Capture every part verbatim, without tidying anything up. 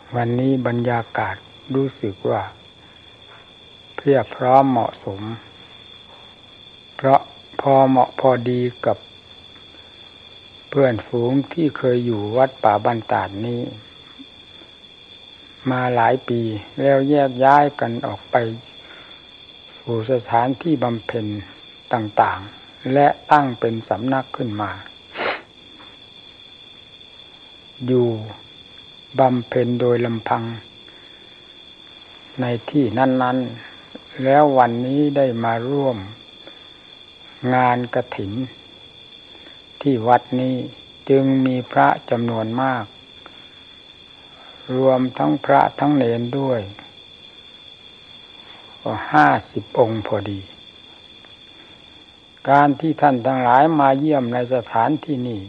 วันนี้บรรยากาศรู้สึกว่าเพียบพร้อมเหมาะสมเพราะพอเหมาะพอดีกับเพื่อนฝูงที่เคยอยู่วัดป่าบ้านตาดนี้มาหลายปีแล้วแยกย้ายกันออกไปสู่สถานที่บำเพ็ญต่างๆและตั้งเป็นสำนักขึ้นมาอยู่บำเพ็ญโดยลำพังในที่นั้นๆแล้ววันนี้ได้มาร่วมงานกฐินที่วัดนี้จึงมีพระจำนวนมากรวมทั้งพระทั้งเณรด้วยก็ห้าสิบองค์พอดีการที่ท่านทั้งหลายมาเยี่ยมในสถานที่นี้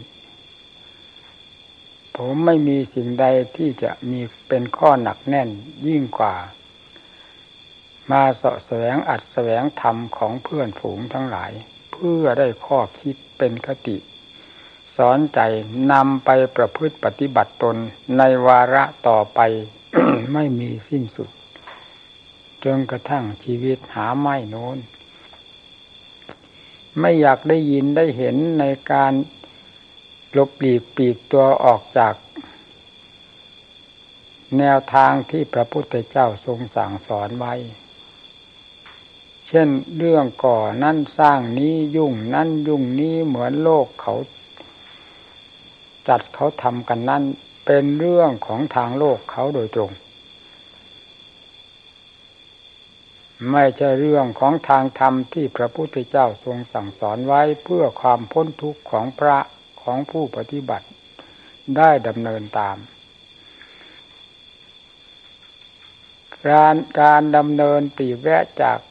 ผมไม่มีสิ่งใดที่จะมีเป็นข้อหนักแน่นยิ่งกว่ามาเสาะแสวงอัดแสวงธรรมของเพื่อนฝูงทั้งหลายเพื่อได้ข้อคิดเป็นคติสอนใจนำไปประพฤติปฏิบัติตนในวาระต่อไป ไม่มีสิ้นสุดจนกระทั่งชีวิตหาไม่โน้นไม่อยากได้ยินได้เห็นในการหลบหลีกปีกตัวออกจากแนวทางที่พระพุทธเจ้าทรงสั่งสอนไว้เช่นเรื่องก่อนั่นสร้างนี้ยุ่งนั่นยุ่งนี้เหมือนโลกเขาจัดเขาทำกันนั่นเป็นเรื่องของทางโลกเขาโดยตรงไม่ใช่เรื่องของทางธรรมที่พระพุทธเจ้าทรงสั่งสอนไว้เพื่อความพ้นทุกข์ของพระของผู้ปฏิบัติได้ดำเนินตามการการดำเนินปลีกแวะจาก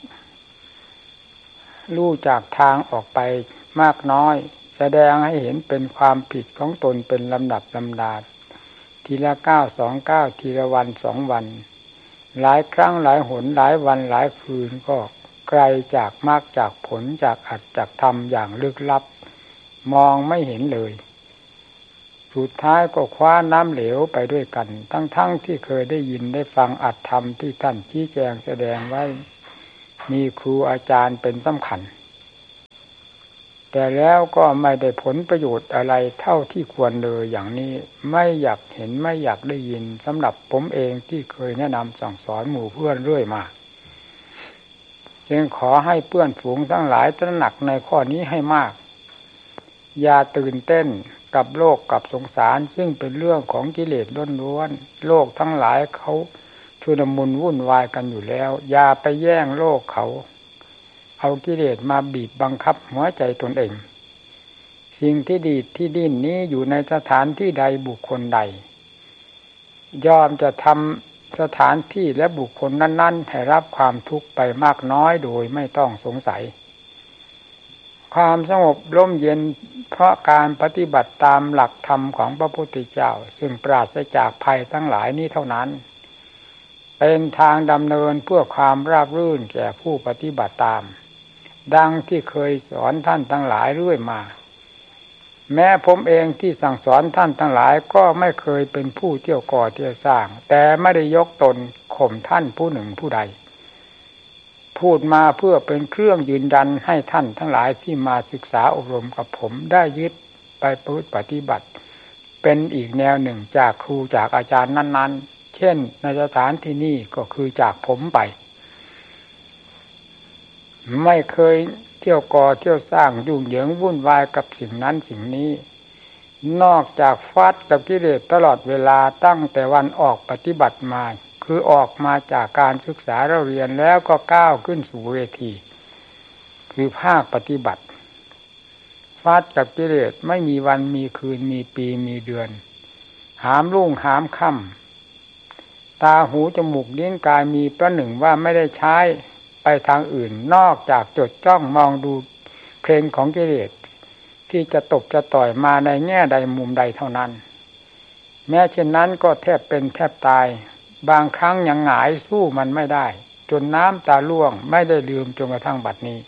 ลู่จากทางออกไปมากน้อยแสดงให้เห็นเป็นความผิดของตนเป็นลำดับลำดาทีละก้าวสองก้าวทีละวันสองวันหลายครั้งหลายหนหลายวันหลายคืนก็ไกลจากมรรคจากผลจากอัตจากธรรมอย่างลึกลับมองไม่เห็นเลยสุดท้ายก็คว้าน้ำเหลวไปด้วยกันทั้งๆที่เคยได้ยินได้ฟังอัตธรรมที่ท่านชี้แจงแสดงไว้มีครูอาจารย์เป็นสำคัญแต่แล้วก็ไม่ได้ผลประโยชน์อะไรเท่าที่ควรเลยอย่างนี้ไม่อยากเห็นไม่อยากได้ยินสำหรับผมเองที่เคยแนะนำสั่งสอนหมู่เพื่อนเรื่อยมาจึงขอให้เพื่อนฝูงทั้งหลายตระหนักในข้อนี้ให้มากอย่าตื่นเต้นกับโลกกับสงสารซึ่งเป็นเรื่องของกิเลสล้วนๆโลกทั้งหลายเขาชุลมุนวุ่นวายกันอยู่แล้วอย่าไปแย่งโลกเขาเอากิเลสมาบีบบังคับหัวใจตนเองสิ่งที่ดีที่ดิ้นนี้อยู่ในสถานที่ใดบุคคลใดยอมจะทำสถานที่และบุคคลนั้นๆให้รับความทุกข์ไปมากน้อยโดยไม่ต้องสงสัยความสงบร่มเย็นเพราะการปฏิบัติตามหลักธรรมของพระพุทธเจ้าซึ่งปราศจากภัยทั้งหลายนี้เท่านั้นเป็นทางดำเนินเพื่อความราบรื่นแก่ผู้ปฏิบัติตามดังที่เคยสอนท่านทั้งหลายเรื่อยมาแม้ผมเองที่สั่งสอนท่านทั้งหลายก็ไม่เคยเป็นผู้เที่ยวก่อเที่ยวสร้างแต่ไม่ได้ยกตนข่มท่านผู้หนึ่งผู้ใดพูดมาเพื่อเป็นเครื่องยืนยันให้ท่านทั้งหลายที่มาศึกษาอบรมกับผมได้ยึดไปประพฤติปฏิบัติเป็นอีกแนวหนึ่งจากครูจากอาจารย์นั้นๆเช่นในสถานที่นี้ก็คือจากผมไปไม่เคยเที่ยวก่อเที่ยวสร้างยุ่งเหยิงวุ่นวายกับสิ่งนั้นสิ่งนี้นอกจากฟัดกับกิเลสตลอดเวลาตั้งแต่วันออกปฏิบัติมาคือออกมาจากการศึกษาเราเรียนแล้วก็ก้าวขึ้นสู่เวทีคือภาคปฏิบัติฟัดกับกิเลสไม่มีวันมีคืนมีปีมีเดือนหามรุ่งหามค่ำตาหูจมูกลิ้นกายมีประหนึ่งว่าไม่ได้ใช้ไปทางอื่นนอกจากจดจ้องมองดูเพลงของกิเลสที่จะตบจะต่อยมาในแง่ใดมุมใดเท่านั้นแม้เช่นนั้นก็แทบเป็นแทบตายบางครั้งยังหงายสู้มันไม่ได้จนน้ำตาล่วงไม่ได้ลืมจนกระทั่งบัดนี้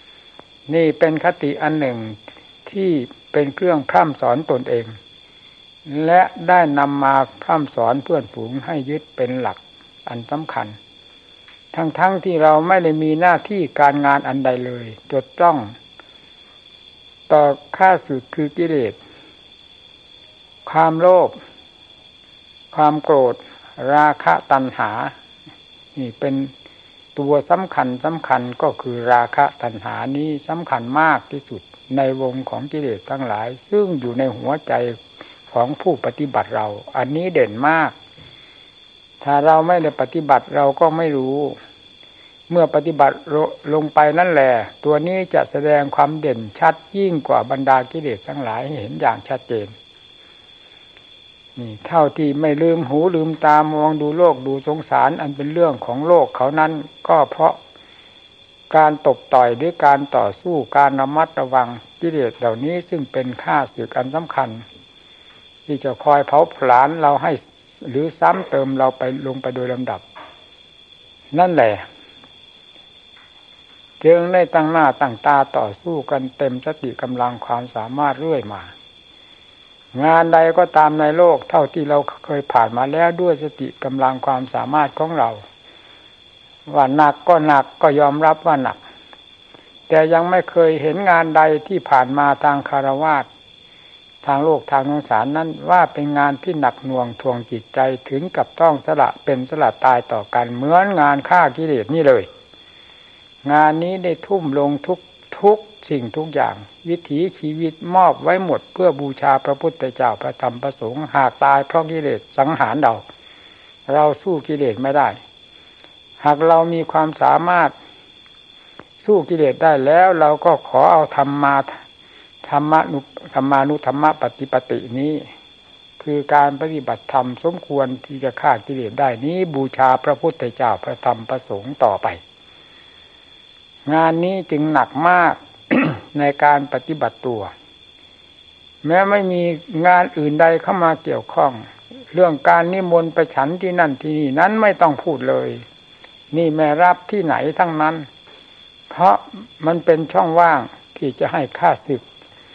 นี่เป็นคติอันหนึ่งที่เป็นเครื่องพร่ำสอนตนเองและได้นำมาพร่ำสอนเพื่อนฝูงให้ยึดเป็นหลักอันสำคัญทั้งๆ ท, ที่เราไม่ได้มีหน้าที่การงานอันใดเลยจดจ้องต่อข้าศึกคือกิเลสความโลภความโกรธราคะตัณหานี่เป็นตัวสำคัญสำคัญก็คือราคะตัณหานี้สำคัญมากที่สุดในวงของกิเลสทั้งหลายซึ่งอยู่ในหัวใจของผู้ปฏิบัติเราอันนี้เด่นมากถ้าเราไม่ได้ปฏิบัติเราก็ไม่รู้เมื่อปฏิบัติลงไปนั่นแหละตัวนี้จะแสดงความเด่นชัดยิ่งกว่าบรรดากิเลสทั้งหลายให้เห็นอย่างชัดเจนนี่เท่าที่ไม่ลืมหูลืมตามองดูโลกดูสงสารอันเป็นเรื่องของโลกเขานั้นก็เพราะการตบต่อยหรือการต่อสู้การระมัดระวังกิเลสเหล่านี้ซึ่งเป็นข้าศึกอันสำคัญที่จะคอยเผาผลาญเราให้หรือซ้ำเติมเราไปลงไปโดยลำดับนั่นแหละจึงได้ตั้งหน้าตั้งตาต่อสู้กันเต็มสติกำลังความสามารถเรื่อยมางานใดก็ตามในโลกเท่าที่เราเคยผ่านมาแล้วด้วยสติกำลังความสามารถของเราว่าหนักก็หนักก็ยอมรับว่าหนักแต่ยังไม่เคยเห็นงานใดที่ผ่านมาทางคฤหัสถ์ทางโลกทางสงสารนั้นว่าเป็นงานที่หนักหน่วงทวงจิตใจถึงกับต้องสละเป็นสละตายต่อกันเหมือนงานฆ่ากิเลสนี่เลยงานนี้ได้ทุ่มลงทุกทุกสิ่งทุกอย่างวิถีชีวิตมอบไว้หมดเพื่อบูชาพระพุทธเจ้าพระธรรมพระสงฆ์หากตายเพราะกิเลสสังหารเราเราสู้กิเลสไม่ได้หากเรามีความสามารถสู้กิเลสได้แล้วเราก็ขอเอาธรรมาธรรมานุธรรมานุธรรมปฏิปตินี้คือการปฏิบัติธรรมสมควรที่จะฆ่ากิเลสได้นี้บูชาพระพุทธเจ้าพระธรรมพระสงฆ์ต่อไปงานนี้จึงหนักมาก ในการปฏิบัติตัวแม้ไม่มีงานอื่นใดเข้ามาเกี่ยวข้องเรื่องการนิมนต์ไปฉันที่นั่นที่นี่นั้นไม่ต้องพูดเลยนี่แม่รับที่ไหนทั้งนั้นเพราะมันเป็นช่องว่างที่จะให้ข้าศึก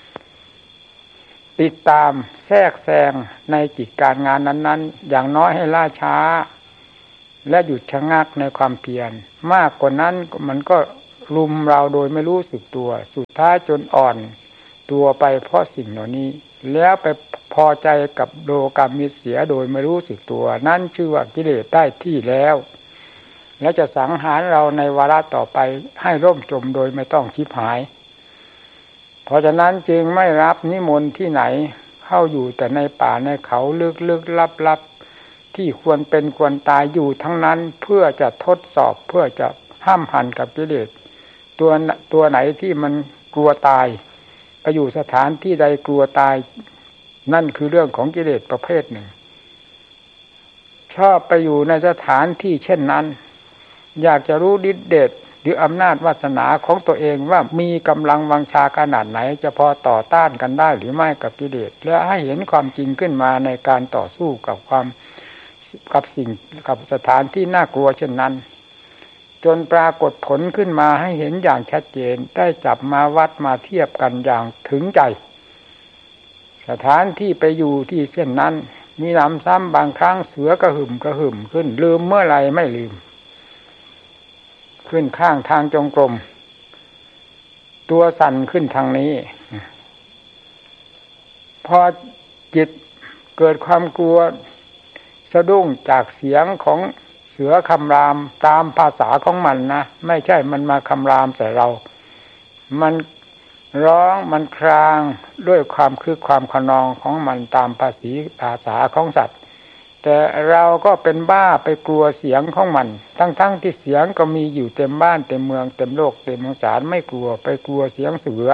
ติดตามแทรกแซงในกิจการงานนั้นๆอย่างน้อยให้ล่าช้าและหยุดชะงักในความเพียรมากกว่านั้นมันก็รุมเราโดยไม่รู้สึกตัวสุดท้ายจนอ่อนตัวไปเพราะสิ่งเหล่านี้แล้วไปพอใจกับโลกามิเสียโดยไม่รู้สึกตัวนั่นชื่อว่ากิเลสได้ที่แล้วและจะสังหารเราในวาระต่อไปให้ร่มจมโดยไม่ต้องชิบหายเพราะฉะนั้นจึงไม่รับนิมนต์ที่ไหนเข้าอยู่แต่ในป่าในเขาลึกๆลับๆที่ควรเป็นควรตายอยู่ทั้งนั้นเพื่อจะทดสอบเพื่อจะห้ามหันกับกิเลสตัวตัวไหนที่มันกลัวตายไปอยู่สถานที่ใดกลัวตายนั่นคือเรื่องของกิเลสประเภทหนึ่งชอบไปอยู่ในสถานที่เช่นนั้นอยากจะรู้ฤทธิ์เดชหรืออำนาจวาสนาของตัวเองว่ามีกำลังวังชาขนาดไหนจะพอต่อต้านกันได้หรือไม่กับกิเลสและให้เห็นความจริงขึ้นมาในการต่อสู้กับความกับสิ่งกับสถานที่น่ากลัวเช่นนั้นจนปรากฏผลขึ้นมาให้เห็นอย่างชัดเจนได้จับมาวัดมาเทียบกันอย่างถึงใจสถานที่ไปอยู่ที่เช่นนั้นมีน้ำซ้ำบางครั้งเสือกระหึ่มกระหึ่มขึ้นลืมเมื่อไรไม่ลืมขึ้นข้างทางจงกรมตัวสั่นขึ้นทางนี้พอจิตเกิดความกลัวสะดุ้งจากเสียงของเสือคำรามตามภาษาของมันนะไม่ใช่มันมาคำรามใส่เรามันร้องมันครางด้วยความคือความขนองของมันตามภาษีภาษาของสัตว์แต่เราก็เป็นบ้าไปกลัวเสียงของมันทั้งๆ ท, ที่เสียงก็มีอยู่เต็มบ้านเต็มเมืองเต็มโลกเต็มสงสารไม่กลัวไปกลัวเสียงเสือ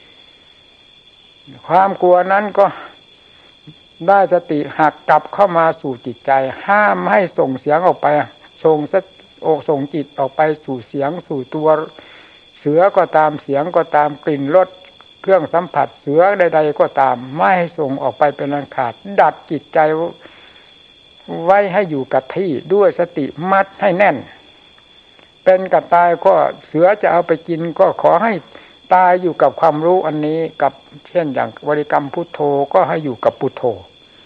ความกลัวนั้นก็ได้สติหักกลับเข้ามาสู่จิตใจห้ามให้ส่งเสียงออกไปส่งสติอกส่งจิตออกไปสู่เสียงสู่ตัวเสือก็ตามเสียงก็ตามกลิ่นรสเครื่องสัมผัสเสือใดๆก็ตามไม่ให้ส่งออกไปเป็นอันขาดดัดจิตใจไว้ให้อยู่กับที่ด้วยสติมัดให้แน่นเป็นกับตายก็เสือจะเอาไปกินก็ขอให้ตายอยู่กับความรู้อันนี้กับเช่นอย่างบริกรรมพุทโธก็ให้อยู่กับพุทโธ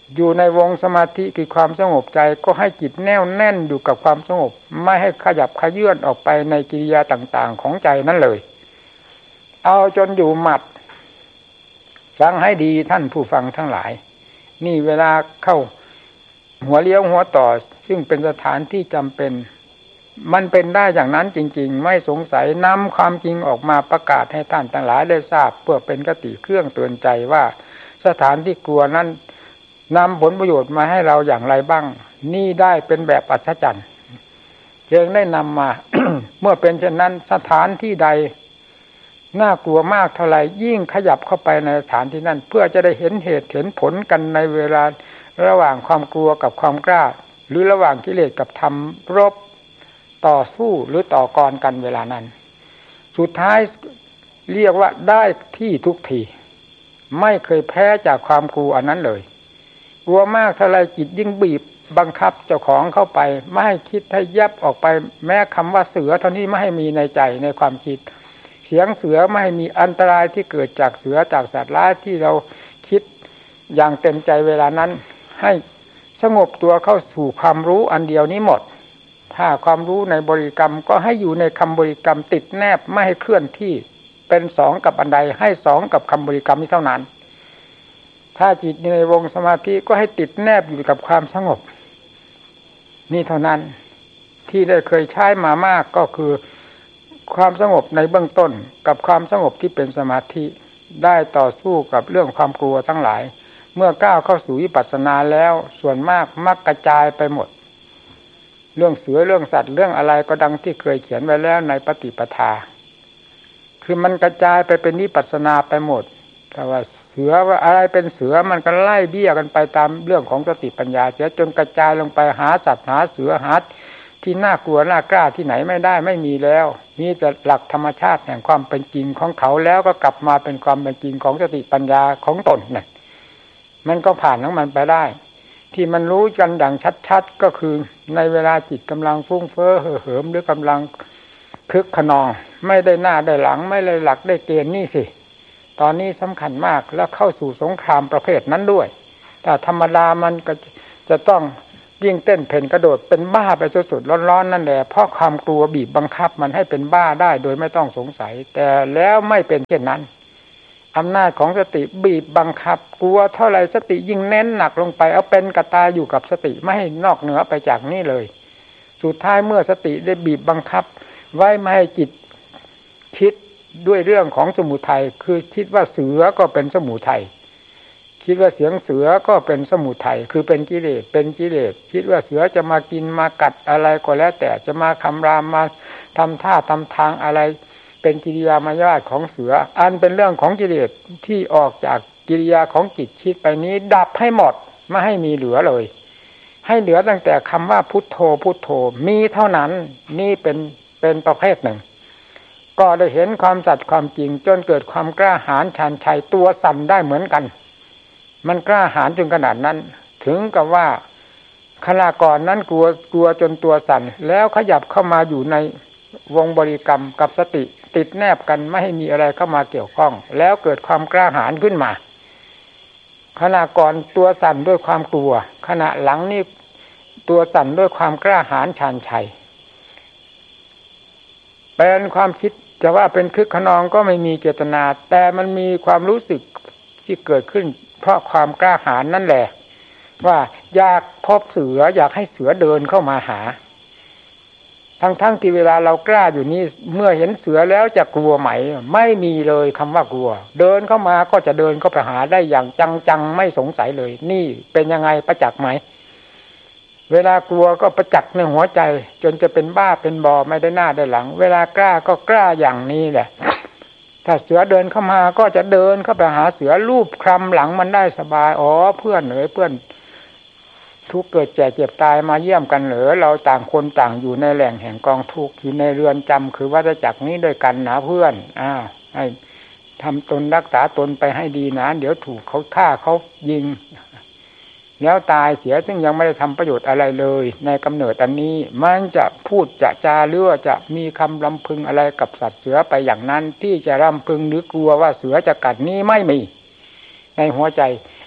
อยู่ในวงสมาธิคือความสงบใจก็ให้จิตแน่วแน่นอยู่กับความสงบไม่ให้ขยับขยื่นออกไปในกิริยาต่างๆของใจนั่นเลยเอาจนอยู่หมัดฟังให้ดีท่านผู้ฟังทั้งหลายนี่เวลาเข้าหัวเลี้ยวหัวต่อซึ่งเป็นสถานที่จำเป็นมันเป็นได้อย่างนั้นจริงๆไม่สงสัยนำความจริงออกมาประกาศให้ท่านทั้งหลายได้ทราบเพื่อเป็นคติเครื่องเตือนใจว่าสถานที่กลัวนั้นนำผลประโยชน์มาให้เราอย่างไรบ้างนี่ได้เป็นแบบอัศจรรย์จึงได้นำมา เมื่อเป็นเช่นนั้นสถานที่ใดน่ากลัวมากเท่าไรยิ่งขยับเข้าไปในสถานที่นั้นเพื่อจะได้เห็นเหตุเห็นผลกันในเวลาระหว่างความกลัวกับความกล้าหรือระหว่างกิเลสกับธรรมรบต่อสู้หรือต่อกรกันเวลานั้นสุดท้ายเรียกว่าได้ที่ทุกทีไม่เคยแพ้จากความกลัวอันนั้นเลยกลัวมากเท่าไรจิตยิ่งบีบบังคับเจ้าของเข้าไปไม่ให้คิดให้ยับออกไปแม้คำว่าเสือเท่านี้ไม่ให้มีในใจในความคิดเสียงเสือไม่ให้มีอันตรายที่เกิดจากเสือจากสัตว์ร้ายที่เราคิดอย่างเต็มใจเวลานั้นให้สงบตัวเข้าสู่ความรู้อันเดียวนี้หมดถ้าความรู้ในบริกรรมก็ให้อยู่ในคำบริกรรมติดแนบไม่ให้เคลื่อนที่เป็นสองกับอันใดให้สองกับคำบริกรรมนี้เท่านั้นถ้าจิตในวงสมาธิก็ให้ติดแนบอยู่กับความสงบนี่เท่านั้นที่ได้เคยใช้มามากก็คือความสงบในเบื้องต้นกับความสงบที่เป็นสมาธิได้ต่อสู้กับเรื่องความกลัวทั้งหลายเมื่อก้าวเข้าสู่วิปัสสนาแล้วส่วนมากมักกระจายไปหมดเรื่องเสือเรื่องสัตว์เรื่องอะไรก็ดังที่เคยเขียนไว้แล้วในปฏิปทาคือมันกระจายไปเป็นวิปัสสนาไปหมดแต่ว่าเสือว่าอะไรเป็นเสือมันก็ไล่เบี้ยกันไปตามเรื่องของสติปัญญาเสียจนกระจายลงไปหาสัตว์หาเสือหาที่น่ากลัวน่ากล้าที่ไหนไม่ได้ไม่มีแล้วมีแต่หลักธรรมชาติแห่งความเป็นจริงของเขาแล้วก็กลับมาเป็นความเป็นจริงของสติปัญญาของตนน่ะมันก็ผ่านของมันไปได้ที่มันรู้กันอย่างชัดๆก็คือในเวลาจิตกำลังฟุ้งเฟ้อเห่อเหิมหรือกำลังคึกขนองไม่ได้หน้าได้หลังไม่ได้หลักได้เกณฑ์นี่สิตอนนี้สำคัญมากแล้วเข้าสู่สงครามประเภทนั้นด้วยแต่ธรรมดามันก็จะต้องยิ่งเต้นเพ่นกระโดดเป็นบ้าไปสุดๆร้อนๆนั่นแหละเพราะความกลัวบีบบังคับมันให้เป็นบ้าได้โดยไม่ต้องสงสัยแต่แล้วไม่เป็นเช่นนั้นอำนาจของสติบีบบังคับกลัวเท่าไรสติยิ่งเน้นหนักลงไปเอาเป็นกระตายอยู่กับสติไม่ให้นอกเหนือไปจากนี้เลยสุดท้ายเมื่อสติได้บีบบังคับไว้ไม่ให้จิตคิดด้วยเรื่องของสมุทัยคือคิดว่าเสือก็เป็นสมุทัยคิดว่าเสียงเสือก็เป็นสมุทัยคือเป็นกิเลสเป็นกิเลสคิดว่าเสือจะมากินมากัดอะไรก็แล้วแต่จะมาคำรามมาทำท่าทำทางอะไรเป็นกิริยามารยาทของเสืออันเป็นเรื่องของกิเลสที่ออกจากกิริยาของจิตคิดไปนี้ดับให้หมดไม่ให้มีเหลือเลยให้เหลือตั้งแต่คำว่าพุทโธพุทโธมีเท่านั้นนี่เป็นเป็นประเภทหนึ่งก็ได้เห็นความสัตย์ความจริงจนเกิดความกล้าหาญชาญชัยตัวสั่นได้เหมือนกันมันกล้าหาญจนขนาดนั้นถึงกับว่าขณะก่อนนั้นกลัวกลัวจนตัวสั่นแล้วขยับเข้ามาอยู่ในวงบริกรรมกับสติติดแนบกันไม่ให้มีอะไรเข้ามาเกี่ยวข้องแล้วเกิดความกล้าหาญขึ้นมาขณะก่อนตัวสั่นด้วยความกลัวขณะหลังนี่ตัวสั่นด้วยความกล้าหาญชาญชัยเป็นความคิดจะว่าเป็นคึกขนองก็ไม่มีเจตนาแต่มันมีความรู้สึกที่เกิดขึ้นเพราะความกล้าหาญนั่นแหละว่าอยากพบเสืออยากให้เสือเดินเข้ามาหาทั้งๆที่เวลาเรากล้าอยู่นี่เมื่อเห็นเสือแล้วจะกลัวไหมไม่มีเลยคำว่ากลัวเดินเข้ามาก็จะเดินเข้าไปหาได้อย่างจังๆไม่สงสัยเลยนี่เป็นยังไงประจักษ์ไหมเวลากลัวก็ประจักษ์ในหัวใจจนจะเป็นบ้าเป็นบอไม่ได้หน้าได้หลังเวลากล้าก็กล้าอย่างนี้แหละถ้าเสือเดินเข้ามาก็จะเดินเข้าไปหาเสือลูบคลำหลังมันได้สบายอ๋อเพื่อนเอ๋ยเพื่อนทุกข์เกิดแก่เจ็บตายมาเยี่ยมกันเหรอเราต่างคนต่างอยู่ในแหล่งแห่งกองทุกข์อยู่ในเรือนจำคือวัฏจักรนี้ด้วยกันนะเพื่อนอ้าวให้ทำตนรักษาตนไปให้ดีนะเดี๋ยวถูกเขาฆ่าเขายิงแล้วตายเสียซึ่งยังไม่ได้ทำประโยชน์อะไรเลยในกำเนิดอันนี้มันจะพูดจะจาหรือว่าจะมีคำรำพึงอะไรกับสัตว์เสือไปอย่างนั้นที่จะรำพึงหรือกลัวว่าเสือจะกัดนี้ไม่มีในหัวใจ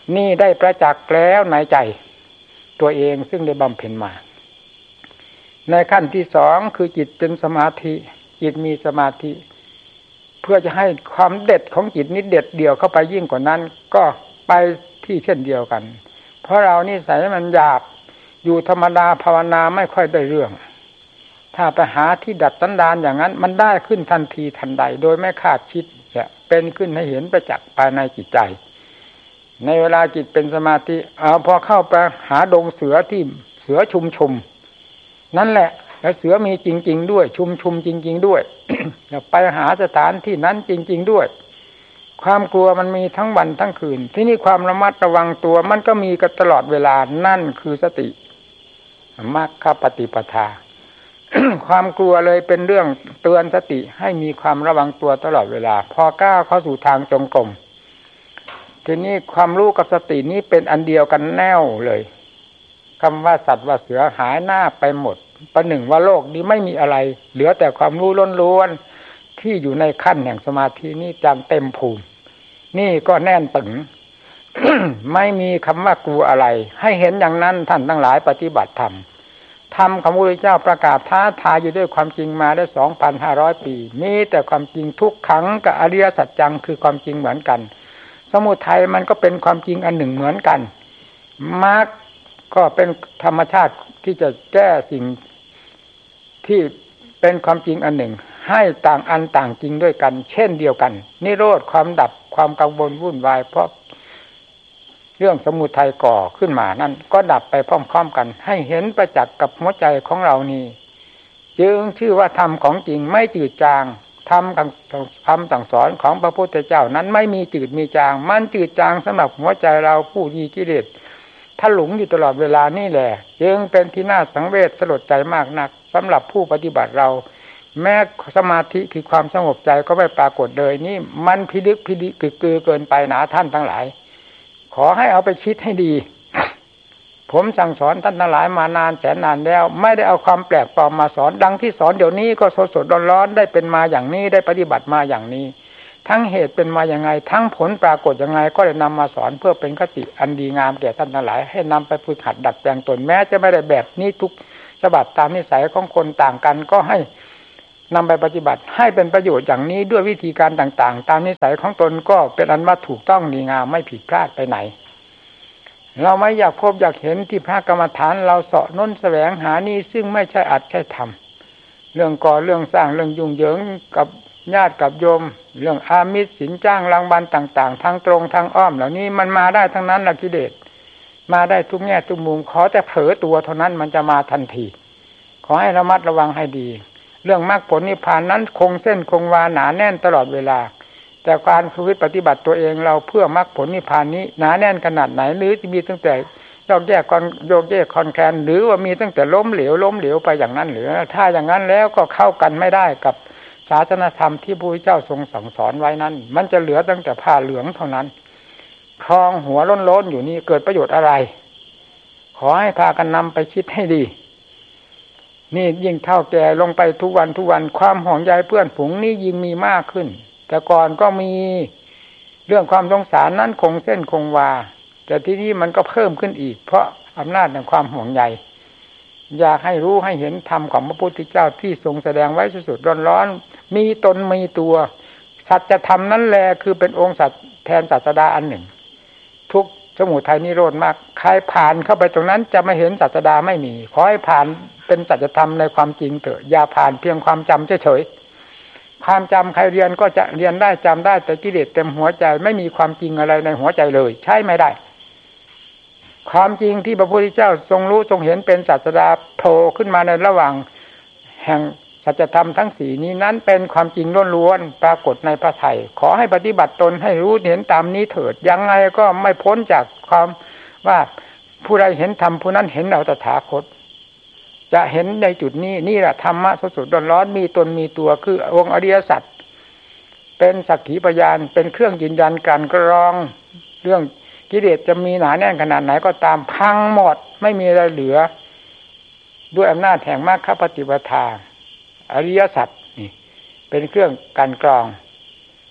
นี่ได้ประจักษ์แล้วในใจตัวเองซึ่งได้บำเพ็ญมาในขั้นที่สองคือจิตเป็นสมาธิจิตมีสมาธิเพื่อจะให้ความเด็ดของจิตนี้เด็ดเดี่ยวเข้าไปยิ่งกว่านั้นก็ไปที่เช่นเดียวกันเพราะเรานี่ใส่มันหยาบอยู่ธรรมดาภาวนาไม่ค่อยได้เรื่องถ้าไปหาที่ดัดสันดานอย่างนั้นมันได้ขึ้นทันทีทันใดโดยไม่คาดคิดจะเป็นขึ้นให้เห็นประจักษ์ภายในจิตใจในเวลาจิตเป็นสมาธิเอาพอเข้าไปหาดงเสือที่เสือชุมชุมนั่นแหละแล้วเสือมีจริงๆด้วยชุมชุมจริงๆด้วย ไปหาสถานที่นั้นจริงๆด้วยความกลัวมันมีทั้งวันทั้งคืนที่นี่ความระมัดระวังตัวมันก็มีกันตลอดเวลานั่นคือสติมรรคปฏิปทา ความกลัวเลยเป็นเรื่องเตือนสติให้มีความระวังตัวตลอดเวลาพอก้าวเข้าสู่ทางจงกรมทีนี้ความรู้กับสตินี้เป็นอันเดียวกันแน่วเลยคำว่าสัตว์ว่าเสือหายหน้าไปหมดประหนึ่งว่าโลกนี้ไม่มีอะไรเหลือแต่ความรู้ล้วนๆที่อยู่ในขั้นแห่งสมาธินี้จังเต็มภูมินี่ก็แน่นตึง ไม่มีคำว่ากลัวอะไรให้เห็นอย่างนั้นท่านทั้งหลายปฏิบัติธรรมธรรมของพระพุทธเจ้าประกาศท้าทายอยู่ด้วยความจริงมาได้ สองพันห้าร้อย ปีมีแต่ความจริงทุกขังกับอริยสัจจังคือความจริงเหมือนกันสมุทัยมันก็เป็นความจริงอันหนึ่งเหมือนกันมรรคก็เป็นธรรมชาติที่จะแก้สิ่งที่เป็นความจริงอันหนึ่งให้ต่างอันต่างจริงด้วยกันเช่นเดียวกันนิโรธความดับความกังวลวุ่นวายเพราะเรื่องสมุทัยก่อขึ้นมานั่นก็ดับไปพร้อมๆกันให้เห็นประจักษ์กับหัวใจของเรานี่จึงชื่อว่าธรรมของจริงไม่จืดจางธรรมคำสั่งสอนของพระพุทธเจ้านั้นไม่มีจืดมีจางมันจืดจางสำหรับหัวใจเราผู้มีกิเลสถ้าหลงอยู่ตลอดเวลานี่แหละจึงเป็นที่น่าสังเวชสลดใจมากนักสำหรับผู้ปฏิบัติเราแม้สมาธิคือความสงบใจก็ไม่ปรากฏเลยนี่มันพิลึกพิลึกกึกเกินไปหนาท่านทั้งหลายขอให้เอาไปคิดให้ดี ผมสั่งสอนท่านทั้งหลายมานานแสนนานแล้วไม่ได้เอาความแปลกปลอมมาสอนดังที่สอนเดี๋ยวนี้ก็สดสดร้อนๆได้เป็นมาอย่างนี้ได้ปฏิบัติมาอย่างนี้ทั้งเหตุเป็นมาอย่างไงทั้งผลปรากฏยังไงก็ได้นำมาสอนเพื่อเป็นคติอันดีงามแก่ท่านทั้งหลายให้นำไปฝึกหัดดัดแปลงตนแม้จะไม่ได้แบบนี้ทุกฉบับตามนิสัยของคนต่างกันก็ให้นำไปปฏิบัติให้เป็นประโยชน์อย่างนี้ด้วยวิธีการต่างๆตามนิสัยของตนก็เป็นอันว่าถูกต้องดีงามไม่ผิดพลาดไปไหนเราไม่อยากพบอยากเห็นที่พระกรรมฐานเราเสาะน้นแสวงหานี่ซึ่งไม่ใช่อัดใช่ทำเรื่องก่อเรื่องสร้างเรื่องยุ่งเหยิงกับญาติกับโยมเรื่องอามิสสินจ้างรางวัลต่างๆทางตรงทางอ้อมเหล่านี้มันมาได้ทั้งนั้นละกิเลสมาได้ทุกแง่ทุกมุมขอแต่เผลอตัวเท่านั้นมันจะมาทันทีขอให้ระมัดระวังให้ดีเรื่องมรรคผลนิพพานนั้นคงเส้นคงวาหนาแน่นตลอดเวลาแต่การฝึกปฏิบัติตัวเองเราเพื่อมรรคผลนิพพานนี้หนาแน่นขนาดไหนหรือจะมีตั้งแต่โยกแยกคอนโยกแยกคอนแคลนหรือว่ามีตั้งแต่ล้มเหลวล้มเหลวไปอย่างนั้นหรือถ้าอย่างนั้นแล้วก็เข้ากันไม่ได้กับศาสนธรรมที่พระพุทธเจ้าทรงสั่งสอนไว้นั้นมันจะเหลือตั้งแต่ผ้าเหลืองเท่านั้นครองหัวล้นๆอยู่นี่เกิดประโยชน์อะไรขอให้พากันนำไปคิดให้ดีนี่ยิ่งเท่าแก่ลงไปทุกวันทุกวันความห่วงใยเพื่อนฝูงนี่ยิ่งมีมากขึ้นแต่ก่อนก็มีเรื่องความสงสารนั้นคงเส้นคงวาแต่ที่นี้มันก็เพิ่มขึ้นอีกเพราะอำนาจแห่งความห่วงใยอยากให้รู้ให้เห็นธรรมของพระพุทธเจ้าที่ทรงแสดงไว้สุดๆร้อนๆมีตนมีตัวสัจธรรมนั้นแลคือเป็นองค์สัตว์แทนศาสดาอันหนึ่งทุกสมุทัยนิโรธมากใครผ่านเข้าไปตรงนั้นจะไม่เห็นศาสดาไม่มีขอให้ผ่านเป็นสัจธรรมในความจริงเถอะอย่าผ่านเพียงความจำเฉยๆความจำใครเรียนก็จะเรียนได้จำได้แต่กิเลสเต็มหัวใจไม่มีความจริงอะไรในหัวใจเลยใช่ไม่ได้ความจริงที่พระพุทธเจ้าทรงรู้ทรงเห็นเป็นศาสดาโผล่ขึ้นมาในระหว่างแห่งสัจธรรมทั้งสี่นี้นั้นเป็นความจริงล้วนๆปรากฏในพระทัยขอให้ปฏิบัติตนให้รู้เห็นตามนี้เถิดยังไงก็ไม่พ้นจากความว่าผู้ใดเห็นธรรมผู้นั้นเห็นเราตถาคตจะเห็นในจุดนี้นี่แหละธรรมะสดๆร้อนๆมีตนมีตัวคือองค์อริยสัจเป็นสักขีพยานเป็นเครื่องยืนยันการกรองเรื่องกิเลสจะมีหนาแน่นขนาดไหนก็ตามพังหมดไม่มีอะไรเหลือด้วยอำนาจแห่งมรรคปฏิปทาอริยสัจนี่เป็นเครื่องการกรอง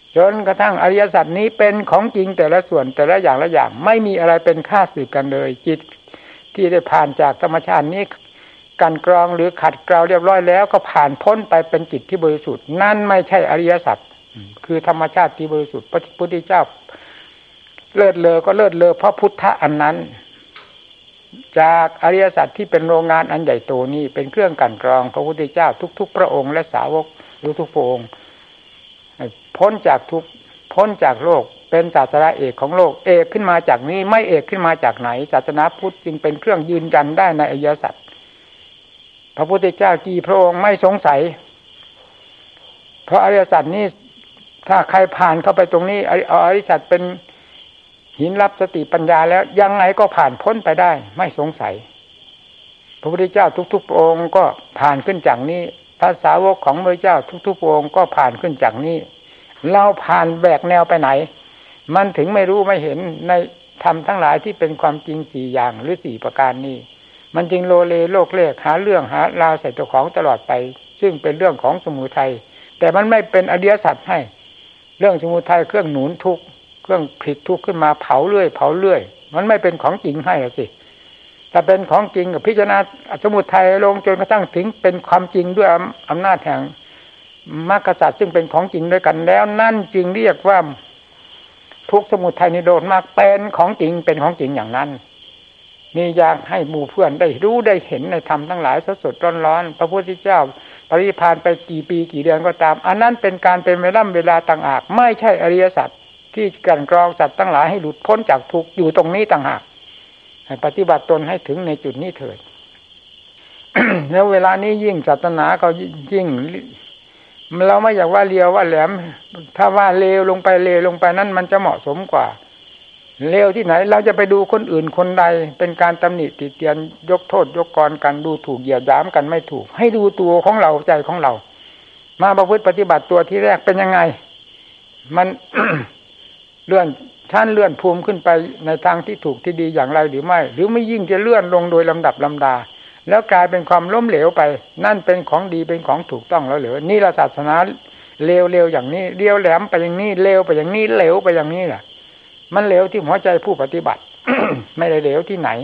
จนกระทั่งอริยสัจนี้เป็นของจริงแต่ละส่วนแต่ละอย่างละอย่างไม่มีอะไรเป็นค่าศึกกันเลยจิตที่ได้ผ่านจากธรรมชาตินี้กันกรองหรือขัดเกลาเรียบร้อยแล้วก็ผ่านพ้นไปเป็นจิตที่บริสุทธิ์นั่นไม่ใช่อริยสัจคือธรรมชาติที่บริสุทธิ์พระพุทธเจ้าเลิศเลอก็เลิศเลอเพราะพุทธะอันนั้นจากอริยสัจที่เป็นโรงงานอันใหญ่โตนี้เป็นเครื่องกั่นกรองพระพุทธเจ้าทุกๆพระองค์และสาวกทุกๆพระองค์พ้นจากทุกพ้นจากโลกเป็นศาสนาเอกของโลกเอกขึ้นมาจากนี้ไม่เอกขึ้นมาจากไหนศาสนาพุทธจึงเป็นเครื่องยืนยันได้ในอริยสัจพระพุทธเจ้ากี่พระองค์ไม่สงสัยเพราะอริยสัจนี้ถ้าใครผ่านเข้าไปตรงนี้เอาอริยสัจเป็นหินรับสติปัญญาแล้วยังไงก็ผ่านพ้นไปได้ไม่สงสัยพระพุทธเจ้าทุกๆพระองค์ก็ผ่านขึ้นจากนี้พระสาวกของพระเจ้าทุกๆพระองค์ก็ผ่านขึ้นจากนี้เราผ่านแบกแนวไปไหนมันถึงไม่รู้ไม่เห็นในธรรมทั้งหลายที่เป็นความจริงสี่อย่างหรือสี่ประการนี้มันจึงโลเลโลกเลขหาเรื่องหาราวใส่ตัวของตลอดไปซึ่งเป็นเรื่องของสมุทัยแต่มันไม่เป็นอริยสัจให้เรื่องสมุทัยเครื่องหนุนทุกข์เครื่องผลิตทุกข์ขึ้นมาเผาเรื่อยเผาเรื่อยมันไม่เป็นของจริงให้หรอกสิถ้าเป็นของจริงกับพิจารณาสมุทัยลงจนกระทั่งถึงเป็นความจริงด้วยอำนาจแห่งมรรคสัจซึ่งเป็นของจริงด้วยกันแล้วนั่นจึงเรียกว่าทุกสมุทัยนิโรธมรรคเป็นของจริงเป็นของจริงอย่างนั้นนี่อยากให้หมู่เพื่อนได้รู้ได้เห็นในธรรมทั้งหลายสดๆร้อนๆพระพุทธเจ้าปรินิพพานไปกี่ปีกี่เดือนก็ตามอันนั้นเป็นการเป็นเวลาเวลาต่างหากไม่ใช่อริยสัจที่กันกรองสัตว์ทั้งหลายให้หลุดพ้นจากทุกข์อยู่ตรงนี้ต่างหากให้ปฏิบัติตนให้ถึงในจุดนี้เถิด แล้วเวลานี้ยิ่งศาสนาก็ยิ่งเราไม่อยากว่าเลียวว่าแหลมถ้าว่าเลวลงไปเลวลงไปนั้นมันจะเหมาะสมกว่าเลวที่ไหนเราจะไปดูคนอื่นคนใดเป็นการตำหนิติเตียนยกโทษยกกรกันดูถูกเหยียดหยามกันไม่ถูกให้ดูตัวของเราใจของเรามาประพฤติปฏิบัติตัวที่แรกเป็นยังไงมัน เลื่อนชั้นเลื่อนภูมิขึ้นไปในทางที่ถูกที่ดีอย่างไรหรือไม่หรือไม่ยิ่งจะเลื่อนลงโดยลำดับลำดาแล้วกลายเป็นความล้มเหลวไปนั่นเป็นของดีเป็นของถูกต้องแล้วเหรอนี่ละศาสนาเลวเลวอย่างนี้เลี้ยวแหลมไปอย่างนี้เลวไปอย่างนี้เหลวไปอย่างนี้แหละมันเหลวที่หัวใจผู้ปฏิบัติ ไม่ได้เหลวที่ไหน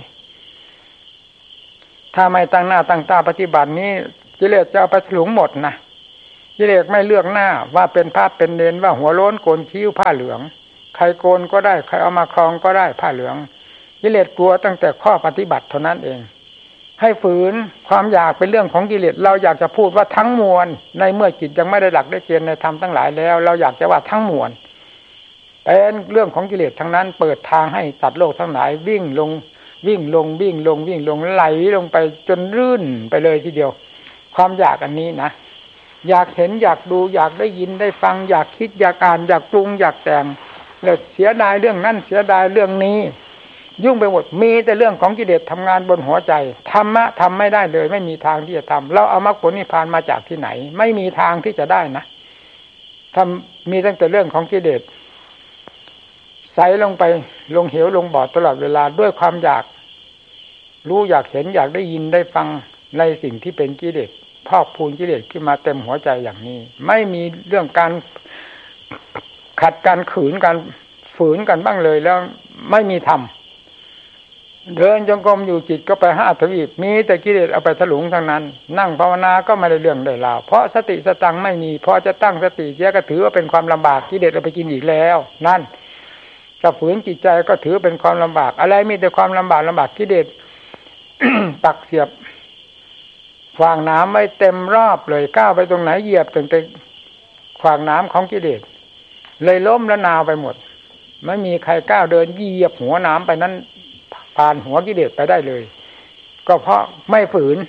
ถ้าไม่ตั้งหน้าตั้งตาปฏิบัตินี้กิเลสจะเอาไปถลุงหมดนะกิเลสไม่เลือกหน้าว่าเป็นพระเป็นเนรว่าหัวโล้นโกนคิ้วผ้าเหลืองใครโกนก็ได้ใครเอามาครองก็ได้ผ้าเหลืองกิเลสกลัวตั้งแต่ข้อปฏิบัติเท่านั้นเองให้ฝืนความอยากเป็นเรื่องของกิเลสเราอยากจะพูดว่าทั้งมวลในเมื่อจิตยังไม่ได้หลักได้เกณฑ์ในธรรมทั้งหลายแล้วเราอยากจะว่าทั้งมวลเป็นเรื่องของกิเลสทั้งนั้นเปิดทางให้สัตว์โลกทั้งหลายวิ่งลงวิ่งลงวิ่งลงวิ่งลงไหลลงไปจนรื่นไปเลยทีเดียวความอยากอันนี้นะอยากเห็นอยากดูอยากได้ยินได้ฟังอยากคิดอยากอ่านอยากปรุงอยากแต่งแล้วเสียดายเรื่องนั้นเสียดายเรื่องนี้ยุ่งไปหมดมีแต่เรื่องของกิเลสทำงานบนหัวใจธรรมะทำไม่ได้เลยไม่มีทางที่จะทำเราเอามรรคผลนิพพานมาจากที่ไหนไม่มีทางที่จะได้นะทำมีตั้งแต่เรื่องของกิเลสใส่ลงไปลงเหวลงบ่อตลอดเวลาด้วยความอยากรู้อยากเห็นอยากได้ยินได้ฟังในสิ่งที่เป็นกิเลสพอกพูนกิเลสขึ้นมาเต็มหัวใจอย่างนี้ไม่มีเรื่องการขัดการขืนการฝืนกันบ้างเลยแล้วไม่มีธรรมเดินจงกรมอยู่จิตก็ไปห้าทวีปมีแต่กิเลสเอาไปถลุงทั้งนั้นนั่งภาวนาก็ไม่ได้เรื่องได้ราวเพราะสติสตังไม่มีพอจะตั้งสติเสียก็ถือว่าเป็นความลำบากกิเลสเอาไปกินอีกแล้วนั่นจะฝืนจิตใจก็ถือเป็นความลำบากอะไรมีแต่ความลำบากลำบากกิเลส ปักเสียบขวางน้ำไม่เต็มรอบเลยก้าวไปตรงไหนเหยียบถึงแต่ขวางน้ำของกิเลสเลยล้มละนาวไปหมดไม่มีใครก้าวเดินเหยียบหัวน้ำไปนั้นผ่านหัวกิเลสไปได้เลยก็เพราะไม่ฝืน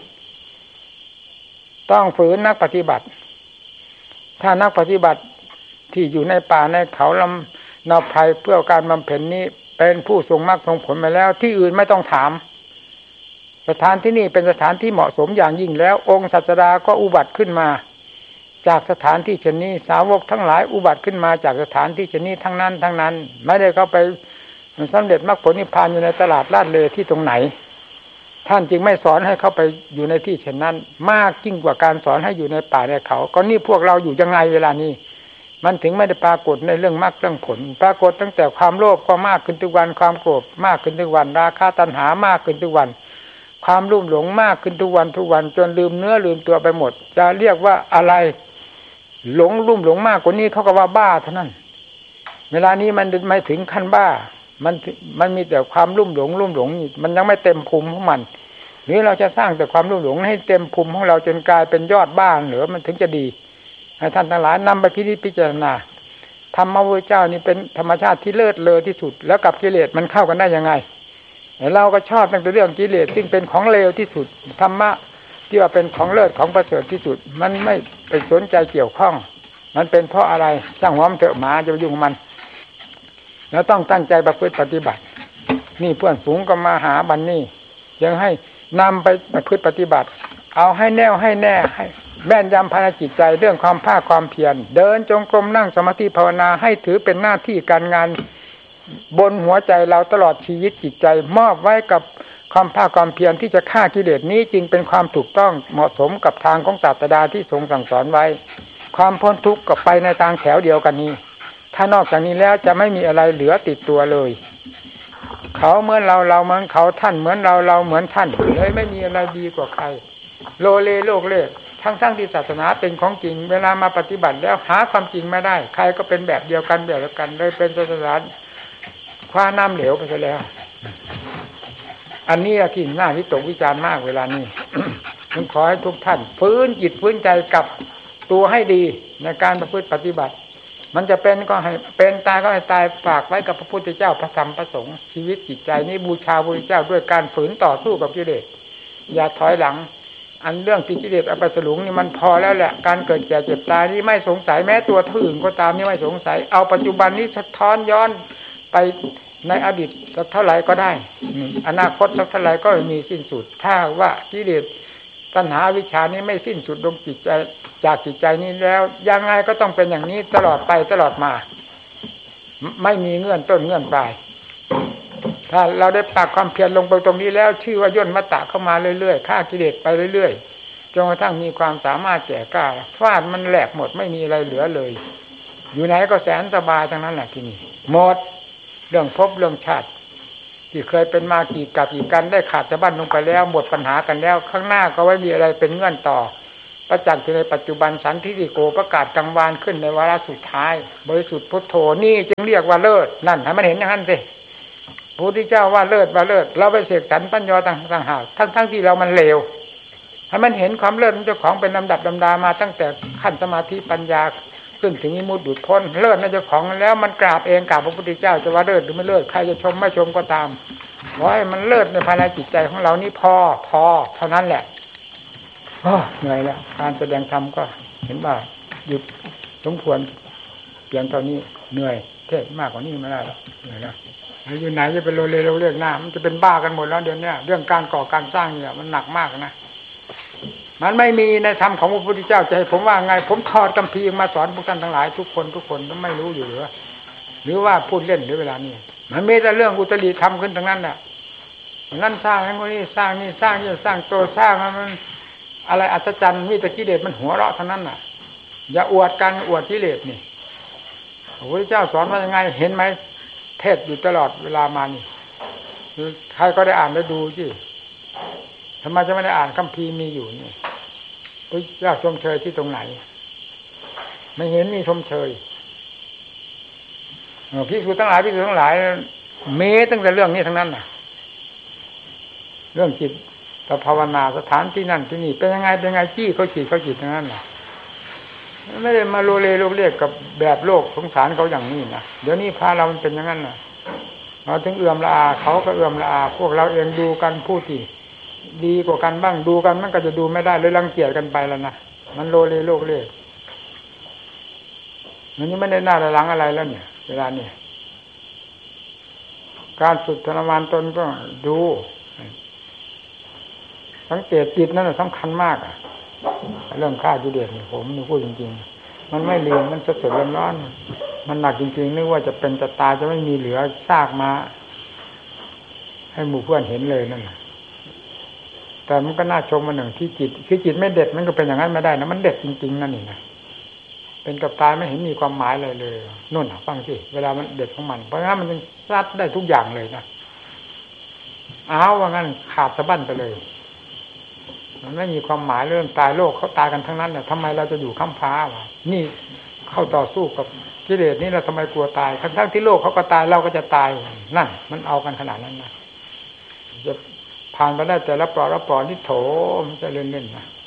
ต้องฝืนนักปฏิบัติถ้านักปฏิบัติที่อยู่ในป่าในเขาลำนาไพรเพื่อการบำเพ็ญนี้เป็นผู้ทรงมรรคทรงผลมาแล้วที่อื่นไม่ต้องถามสถานที่นี่เป็นสถานที่เหมาะสมอย่างยิ่งแล้วองค์ศาสดาก็อุบัติขึ้นมาจากสถานที่เช่นนี้สาวกทั้งหลายอุบัติขึ้นมาจากสถานที่เช่นนี้ทั้งนั้นทั้งนั้นไม่ได้เข้าไปสำเร็จมรรคผลนิพพานอยู่ในตลาดลาดเลที่ตรงไหนท่านจึงไม่สอนให้เข้าไปอยู่ในที่เช่นนั้นมากยิ่งกว่าการสอนให้อยู่ในป่าในเขาก็นี่พวกเราอยู่ยังไงเวลานี้มันถึงไม่ได้ปรากฏในเรื่องมรรคเรื่องผลปรากฏตั้งแต่ความโลภก็มากขึ้นทุกวันความโกรธมากขึ้นทุกวันราคะตัณหามากขึ้นทุกวันความลุ่มหลงมากขึ้นทุกวันทุกวันจนลืมเนื้อลืมตัวไปหมดจะเรียกว่าอะไรหลงลุ่มหลงมากกว่านี้เขาก็ว่าบ้าเท่านั้นเวลานี้มันไม่ถึงขั้นบ้ามันมันมีแต่ความลุ่มหลงลุ่มหลงมันยังไม่เต็มภูมิของมันหรือเราจะสร้างแต่ความลุ่มหลงให้เต็มภูมิของเราจนกลายเป็นยอดบ้าเหรือมันถึงจะดีให้ท่านทั้งหลายนำไปพิจิตรพิจารณาธรรมะพระเจ้านี่เป็นธรรมชาติที่เลิศเลอที่สุดแล้วกับกิเลสมันเข้ากันได้ยังไงเราก็ชอบตั้งแต่เรื่องกิเลสซึ่งเป็นของเลวที่สุดธรรมะที่ว่าเป็นของเลิศของประเสริฐที่สุดมันไม่ไปสนใจเกี่ยวข้องมันเป็นเพราะอะไรสร้างหัวมันเถอะหมาจะไปยุ่งกับมันแล้วต้องตั้งใจประพฤติปฏิบัตินี่เพื่อนฝูงก็มาหาบัดนี้ยังให้นำไปประพฤติปฏิบัติเอาให้แน่วให้แน่ให้แม่นยำภายในจิตใจเรื่องความภาคความเพียรเดินจงกรมนั่งสมาธิภาวนาให้ถือเป็นหน้าที่การงานบนหัวใจเราตลอดชีวิตจิตใจมอบไว้กับความภาคความเพียรที่จะฆ่ากิเลสนี้จึงเป็นความถูกต้องเหมาะสมกับทางของศาสดาที่ทรงสั่งสอนไว้ความพ้นทุกข์ก็ไปในทางแถวเดียวกันนี้ถ้านอกจากนี้แล้วจะไม่มีอะไรเหลือติดตัวเลยเขาเหมือนเราเราเหมือนเขาท่านเหมือนเราเราเหมือนท่านเลยไม่มีอะไรดีกว่าใครโลเลโลกเล่ทั้งทั้งที่ศาสนาเป็นของจริงเวลามาปฏิบัติแล้วหาความจริงไม่ได้ใครก็เป็นแบบเดียวกันแบบเดียวกันเลยเป็นศาสนาคว้าน้ำเหลวไปซะแล้วอันนี้ที่น่าวิตกวิจารณ์มากเวลานี้ ผมขอให้ทุกท่านฟื้นจิตฟื้นใจกับตัวให้ดีในการประพฤติปฏิบัติมันจะเป็นก็ให้เป็นตายก็ให้ตายฝากไว้กับพระพุทธเจ้าพระธรรมพระสงฆ์ชีวิตจิตใจนี้บูชาพระพุทธเจ้าด้วยการฝืนต่อสู้กับกิเลสอย่าถอยหลังอันเรื่องที่กิเลสเอาไปสลุงนี่มันพอแล้วแหละการเกิดแก่เจ็บตายนี่ไม่สงสัยแม้ตัวอื่นก็ตามนี่ไม่สงสัยเอาปัจจุบันนี้สะท้อนย้อนไปในอดีตสักเท่าไหร่ก็ได้อนาคตสักเท่าไหร่ก็ไม่มีสิ้นสุดถ้าว่ากิเลสตัณหาวิชานี้ไม่สิ้นสุดลงจิตใจจากจิตใจนี้แล้วยังไงก็ต้องเป็นอย่างนี้ตลอดไปตลอดมาไม่มีเงื่อนต้นเงื่อนปลายถ้าเราได้ปักความเพียรลงไปตรงนี้แล้วชื่อว่าย่นมัตตะเข้ามาเรื่อยๆฆ่ากิเลสไปเรื่อยๆจนกระทั่งมีความสามารถแก่กล้าฟาดมันแหลกหมดไม่มีอะไรเหลือเลยอยู่ไหนก็แสนสบายทั้งนั้นแหละที่นี่หมดเรื่องภพเรื่องชาติที่เคยเป็นมากี่กับกี่กันได้ขาดจากบ้านลงไปแล้วหมดปัญหากันแล้วข้างหน้าก็ไม่มีอะไรเป็นเงื่อนต่อประจักษ์ในปัจจุบันสันทิฏฐิโกประกาศกลางวานขึ้นในวาระสุดท้ายบริสุทธิ์พุทโธนี่จึงเรียกว่าเลิศนั่นให้มันเห็นอย่างนั้นสิพระพุทธเจ้าว่าเลิศว่าเลิศเราไปเสกสรรปัญญาต่างหากทั้งทั้งที่เรามันเลวให้มันเห็นความเลิศของเจ้าของเป็นลำดับลำดามาตั้งแต่ขั้นสมาธิปัญญาขึ้นถึงวิมุตติหลุดพ้นเลิศในเจ้าของแล้วมันกราบเองกราบพระพุทธเจ้าจะว่าเลิศหรือไม่เลิศใครจะชมไม่ชมก็ตามขอให้มันเลิศในภายในจิตใจของเรานี่พอพอเท่านั้นแหละเหนื่อยแล้วการแสดงธรรมก็เห็นว่าหยุดสมควรเพียงเท่านี้เหนื่อยเทศมากกว่านี้ไม่ได้หรอกเหนื่อยแล้วอยู่ไหนจะเป็นโลเลโลเรื่องหน้ามันจะเป็นบ้ากันหมดแล้วเดี๋ยวนี้เรื่องการก่อการสร้างเนี่ยมันหนักมากนะมันไม่มีในธรรมของพระพุทธเจ้าจะให้ผมว่าไงผมถอดคัมภีร์มาสอนพวกท่านทั้งหลายทุกคนทุกคนก็ไม่รู้อยู่หรือหรือว่าพูดเล่นหรือเวลานี้มันมีแต่เรื่องอุตริธรรมขึ้นทั้งนั้นแหละนั่นสร้างนั้นนี่สร้างนี่สร้างนี่สร้างตัวสร้างมันอะไรอัศจรรย์มีแต่กิเลสมันหัวเราะทั้งนั้นน่ะอย่าอวดกันอวดกิเลสนี่พระพุทธเจ้าสอนว่ายังไงเห็นไหมเทศอยู่ตลอดเวลามานี่ใครก็ได้อ่านได้ดูสิทำไมจะไม่ได้อ่านคัมภีร์มีอยู่นี่พระเจ้าชมเชยที่ตรงไหนไม่เห็นมีชมเชยภิกษุทั้งหลายภิกษุทั้งหลายมีตั้งแต่เรื่องนี้ทั้งนั้นน่ะเรื่องจิตกับภาวนาสถานที่นั่นที่นี่เป็นยังไงเป็นยังไงจี้เขาฉีดเขาฉีดทั้งนั้นน่ะไม่ได้มาโลเลโลเรียกกับแบบโลกสงสารเขาอย่างนี้นะเดี๋ยวนี้พาเรามันเป็นอย่างนั้นน่ะเราถึงเอื้อมละอาเขาก็เอื้อมละอาพวกเราเองดูกันผู้ที่ดีกว่ากันบ้างดูกันมันก็จะดูไม่ได้เลยรังเกียจกันไปแล้วนะมันโลเลโลกเรียกมันนี่ไม่ได้หน้าหลังอะไรแล้วเนี่ยเวลานี้การฝึกทรมานตนก็ดูสังเกตจิตนั่นสำคัญมากอ่ะเรื่องฆ่ากิเลสเนี่ยผมนี่พูดจริงๆมันไม่เรียนมันสดๆร้อนๆมันหนักจริงๆนึกว่าจะเป็นจะตายจะไม่มีเหลือซากมาให้หมู่เพื่อนเห็นเลยนั่นแต่มันก็น่าชมมันหนึ่งที่จิตคือจิตไม่เด็ดมันก็เป็นอย่างนั้นไม่ได้นะมันเด็ดจริงๆนั่นนี่นะเป็นกับตายไม่เห็นมีความหมายเลยเลยนู่นฟังสิเวลามันเด็ดของมันเพราะงั้นมันซัดได้ทุกอย่างเลยนะอ้าวว่างั้นขาดสะบั้นไปเลยมันไม่มีความหมายเรื่องตายโลกเขาตายกันทั้งนั้นเนี่ยทำไมเราจะอยู่ค้ำฟ้าวะนี่เข้าต่อสู้กับกิเลสนี่เราทำไมกลัวตายทั้งที่โลกเขาก็ตายเราก็จะตายนั่นมันเอากันขนาดนั้นนะจะผ่านไปได้แต่ละปลอละปลอนี่โถมันจะเล่นๆนะ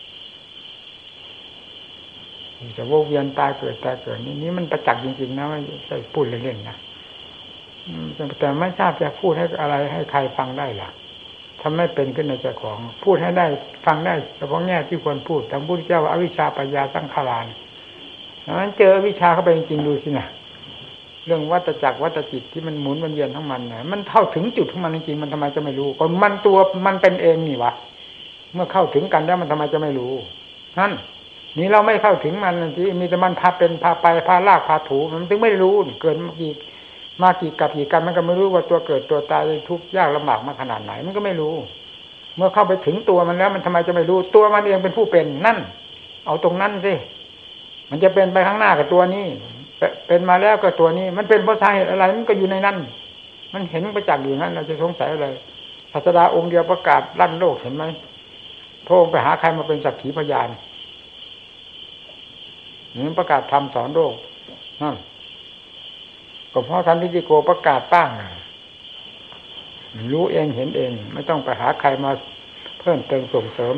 จะวนเวียนตายเกิดตายเกิดนี่นี่มันประจักษ์จริงๆนะไม่ใช่พูดเล่นๆนะแต่ไม่ทราบจะพูดให้อะไรให้ใครฟังได้ล่ะทำไม่เป็นขึ้นในใจของพูดให้ได้ฟังได้เฉพาะแง่ที่ควรพูดทั้งพุทธเจ้าว่าอวิชชาปัญญาสังขารนั้นเจอวิชาเข้าไปจริงๆดูสินะเรื่องวัฏจักรวัฏจิตที่มันหมุนวนเวียนทั้งมันนะมันเข้าถึงจุดของมันจริงๆมันทำไมจะไม่รู้ก็มันตัวมันเป็นเองนี่วะเมื่อเข้าถึงกันแล้วมันทำไมจะไม่รู้นั่นนี่เราไม่เข้าถึงมันที่มีแต่มันพาเป็นพาไปพาลากพาถูมันถึงไม่รู้เกิดมากี่มากี่กับกี่กันมันก็ไม่รู้ว่าตัวเกิดตัวตายทุกข์ยากลำบากมาขนาดไหนมันก็ไม่รู้เมื่อเข้าไปถึงตัวมันแล้วมันทำไมจะไม่รู้ตัวมันเองเป็นผู้เป็นนั่นเอาตรงนั้นสิมันจะเป็นไปข้างหน้ากับตัวนี้เป็นมาแล้วก็ตัวนี้มันเป็นเพราะสาเหตุอะไรมันก็อยู่ในนั้นมันเห็นประจักษ์อยู่นั้นเราจะสงสัยอะไรศาสดาองค์เดียวประกาศลั่นโลกเห็นไหมพระองค์ไปหาใครมาเป็นสักขีพยานนี่ประกาศธรรมสอนโลกนั่นก็เพราะท่านทิฏฐิโกประกาศตั้งรู้เองเห็นเองไม่ต้องไปหาใครมาเพิ่มเติมส่งเสริม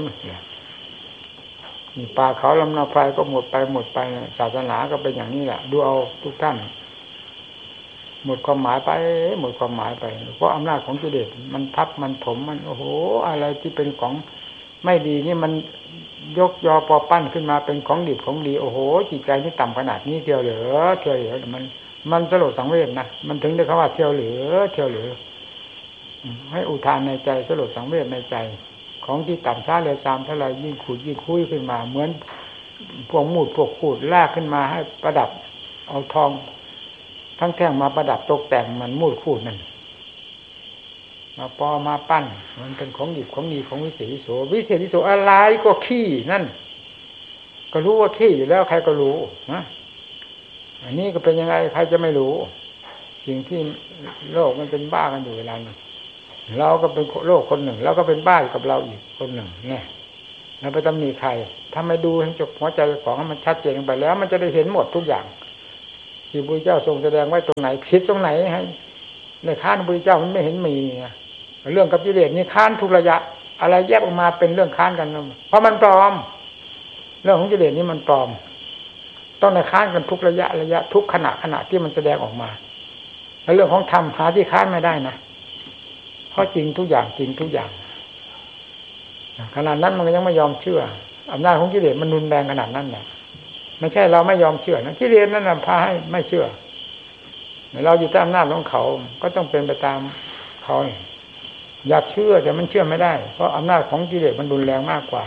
นี่ป่าเขาลำนาไพรก็หมดไปหมดไปศาสนาก็เป็นอย่างนี้แหละดูเอาทุกท่านหมดความหมายไปหมดความหมายไปเพราะอำนาจของกิเลสมันทับมันถมมันโอ้โหอะไรที่เป็นของไม่ดีนี่มันยกยอปอปั้นขึ้นมาเป็นของดีของดีโอ้โหจิตใจนี่ต่ำขนาดนี้เที่ยวเหลือเที่ยวเหลือมันมันสลดสังเวชนะมันถึงได้คำว่าเที่ยวเหลือเที่ยวเหลือให้อุทานในใจสลดสังเวชในใจของที่ต่ำช้าเลยตามเท่าไรยิ่งขูดยิ่งคุยขึ้นมาเหมือนพวกมูดพวกขูดลากขึ้นมาให้ประดับเอาทองทั้งแท่งมาประดับตกแต่งมันมูดขูดนั่นมาปอมาปั้นมันเป็นของดีของดีของวิเศษวิโสวิเศษวิโสอะไรก็ขี้นั่นก็รู้ว่าขี้อยู่แล้วใครก็รู้นะอันนี้ก็เป็นยังไงใครจะไม่รู้สิ่งที่โลกมันเป็นบ้ากันอยู่เวลานี้เราก็เป็นโลกคนหนึ่งแล้วก็เป็นบ้ากับเราอีกคนหนึ่งเนี่ยเราไปตำหนิใครถ้าไม่ดูให้จบหัวใจของมันชัดเจนไปแล้วมันจะได้เห็นหมดทุกอย่างที่พระเจ้าทรงแสดงไว้ตรงไหนผิดตรงไหนให้ในค้านพระเจ้ามันไม่เห็นมีเรื่องกับกิเลสนี่ค้านทุกระยะอะไรแยกออกมาเป็นเรื่องค้านกันเพราะมันปลอมเรื่องของกิเลสนี่มันปลอมต้องในค้านกันทุกระยะระยะทุกขณะขณะที่มันแสดงออกมาแล้วเรื่องของธรรมหาที่ค้านไม่ได้นะเพราะจริงทุกอย่างจริงทุกอย่างขนาดนั้นมันก็ยังไม่ยอมเชื่ออำนาจของกิเลสมันรุนแรงขนาดนั้นแหละไม่ใช่เราไม่ยอมเชื่อนะกิเลสนั่นน่ะพาให้ไม่เชื่อเราอยู่ใต้อำนาจของเขาก็ต้องเป็นไปตามเขาอยากเชื่อแต่มันเชื่อไม่ได้เพราะอำนาจของกิเลสมันรุนแรงมากกว่า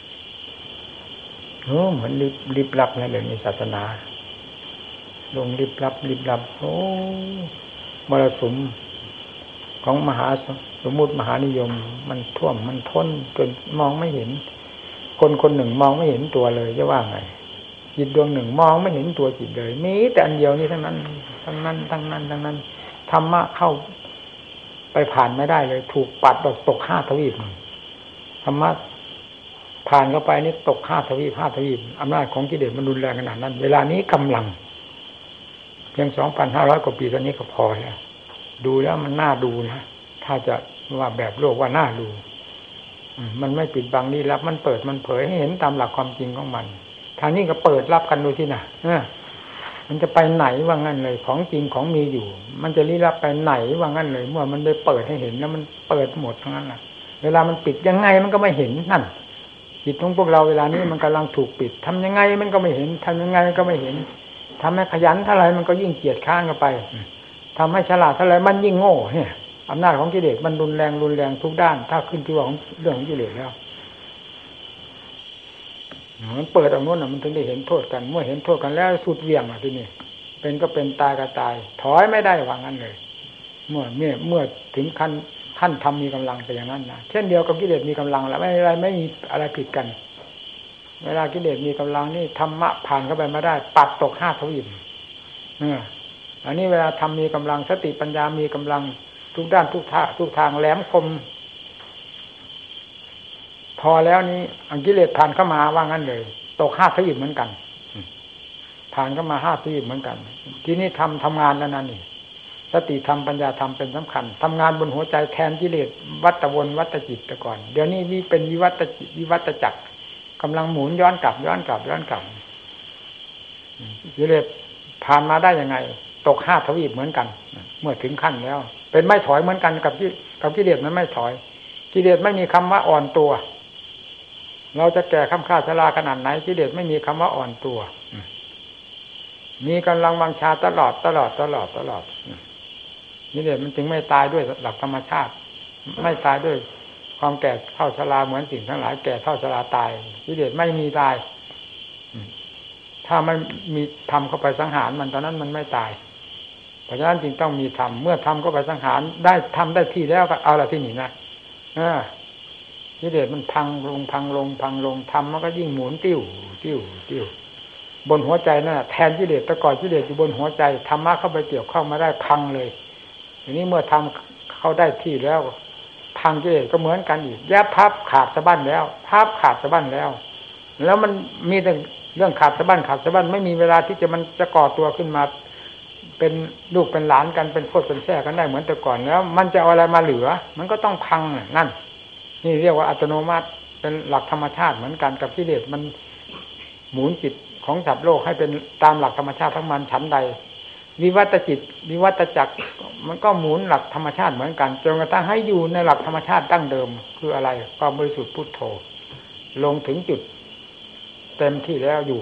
โอ้เหมือนลิบลิบลับนั่นเลยในศาสนาลงลิบลับลิบลับโอ้มรสุมของมหาสมุทรมหานิยมมันท่วมมันท้นจนมองไม่เห็นคนคนหนึ่งมองไม่เห็นตัวเลยจะว่าไงจิตดวงหนึ่งมองไม่เห็นตัวจิตเลยมีแต่อันเดียวนี้ทั้งนั้นทั้งนั้นทั้งนั้นทั้งนั้นธรรมะเข้าไปผ่านไม่ได้เลยถูกปัดตกตกห้าทวีปธรรมะผ่านเข้าไปนี่ตกห้าทวีปห้าทวีปอำนาจของกิเลสมันรุนแรงขนาดนั้นเวลานี้กำลังเพียงสองพันห้าร้อยกว่าปีตอนนี้ก็พอแล้วดูแล้วมันน่าดูนะถ้าจะว่าแบบโลกว่าน่าดูมันไม่ปิดบังลี้ลับมันเปิดมันเผยให้เห็นตามหลักความจริงของมันทางนี้ก็เปิดรับกันดูที่น่ะมันจะไปไหนว่างั้นเลยของจริงของมีอยู่มันจะลี้ลับไปไหนว่างั้นเลยเมื่อมันได้เปิดให้เห็นแล้วมันเปิดหมดทั้งนั้นแหละเวลามันปิดยังไงมันก็ไม่เห็นนั่นจิตของพวกเราเวลานี้มันกำลังถูกปิดทำยังไงมันก็ไม่เห็นทำยังไงมันก็ไม่เห็นทำให้ขยันเท่าไรมันก็ยิ่งเกียจค้านกันไปทำให้ฉลาดเท่าไรมันยิ่งโง่เนี่ยอำนาจของกิเลสมันรุนแรงรุนแรงทุกด้านถ้าขึ้นที่ว่าของเรื่องของกิเลสแล้วมันเปิดออกโน้นมันถึงได้เห็นโทษกันเมื่อเห็นโทษกันแล้วสุดเวี่ยงอ่ะที่นี่เป็นก็เป็นตายก็ตายถอยไม่ได้ว่างั้นเลยเมื่อเมื่อเมื่อถึงขั้นขั้นทำมีกำลังไปอย่างนั้นนะเช่นเดียวกับกิเลสมีกำลังแล้วไม่อะไรไม่มีอะไรผิดกันเวลากิเลสมีกำลังนี่ธรรมะผ่านเข้าไปไม่ได้ปัดตกห้าทวีปเอออันนี้เวลาทำมีกำลังสติปัญญามีกำลังทุกด้านทุกท่าทุกทางแหลมคมพอแล้วนี้อังกิเลสผ่านเข้ามาว่างั้นเลยตกห้าทวีปเหมือนกันผ่านเข้ามาห้าทวีปเหมือนกันทีนี้ทำทำงานแล้วนั่นนี่สติธรรมปัญญาธรรมเป็นสำคัญทำงานบนหัวใจแทนกิเลสวัฏวนวัฏจิตแต่ก่อนเดี๋ยวนี้นี่เป็นวิวัตจิตวิวัตจักรกำลังหมุนย้อนกลับย้อนกลับย้อนกลับกิเลสผ่านมาได้ยังไงตกห้าทวีปเหมือนกันเมื่อถึงขั้นแล้วเป็นไม่ถอยเหมือนกันกับที่กับกิเลสมันไม่ถอยกิเลสไม่มีคำว่าอ่อนตัวเราจะแก่ข้ามข้าชราขนาดไหนกิเลสไม่มีคำว่าอ่อนตัวมีกำลังวังชาตลอดตลอดตลอดตลอดกิเลสมันจึงไม่ตายด้วยหลักธรรมชาติไม่ตายด้วยความแก่เท่าชราเหมือนสิ่งทั้งหลายแก่เท่าชราตายกิเลสไม่มีตายถ้ามันมีธรรมเข้าไปสังหารมันตอนนั้นมันไม่ตายเพราะฉะนั้นจึงต้องมีธรรมเมื่อธรรมเข้าไปสังหารได้ทำได้ที่แล้วก็เอาละที่นี่นะเออกิเลสมันพังลงพังลงพังลงธรรมมันก็ยิ่งหมุนติ้วติ้วติ้วบนหัวใจนั่นแหละแทนกิเลสแต่ก่อนกิเลสอยู่บนหัวใจธรรมะเข้าไปเกี่ยวข้องมาได้พังเลยทีนี้เมื่อทำเข้าได้ที่แล้วพังกิเลสก็เหมือนกันอีกแยบพับขาดสะบั้นแล้วพับขาดสะบั้นแล้วแล้วมันมีแต่เรื่องขาดสะบั้นขาดสะบั้นไม่มีเวลาที่จะมันจะก่อตัวขึ้นมาเป็นลูกเป็นหลานกันเป็นโคตรเป็นแท้กันได้เหมือนแต่ก่อนแล้วมันจะเอาอะไรมาเหลือมันก็ต้องพังนั่นนี่เรียกว่าอัตโนมัติเป็นหลักธรรมชาติเหมือนกันกับกิเลสมันหมุนจิตของสัตว์โลกให้เป็นตามหลักธรรมชาติทั้งมันชั้นใดวิวัตจิตวิวัตจักรมันก็หมุนหลักธรรมชาติเหมือนกันจนกระทั่งให้อยู่ในหลักธรรมชาติดั้งเดิมคืออะไรความบริสุทธิ์พุทโธลงถึงจุดเต็มที่แล้วอยู่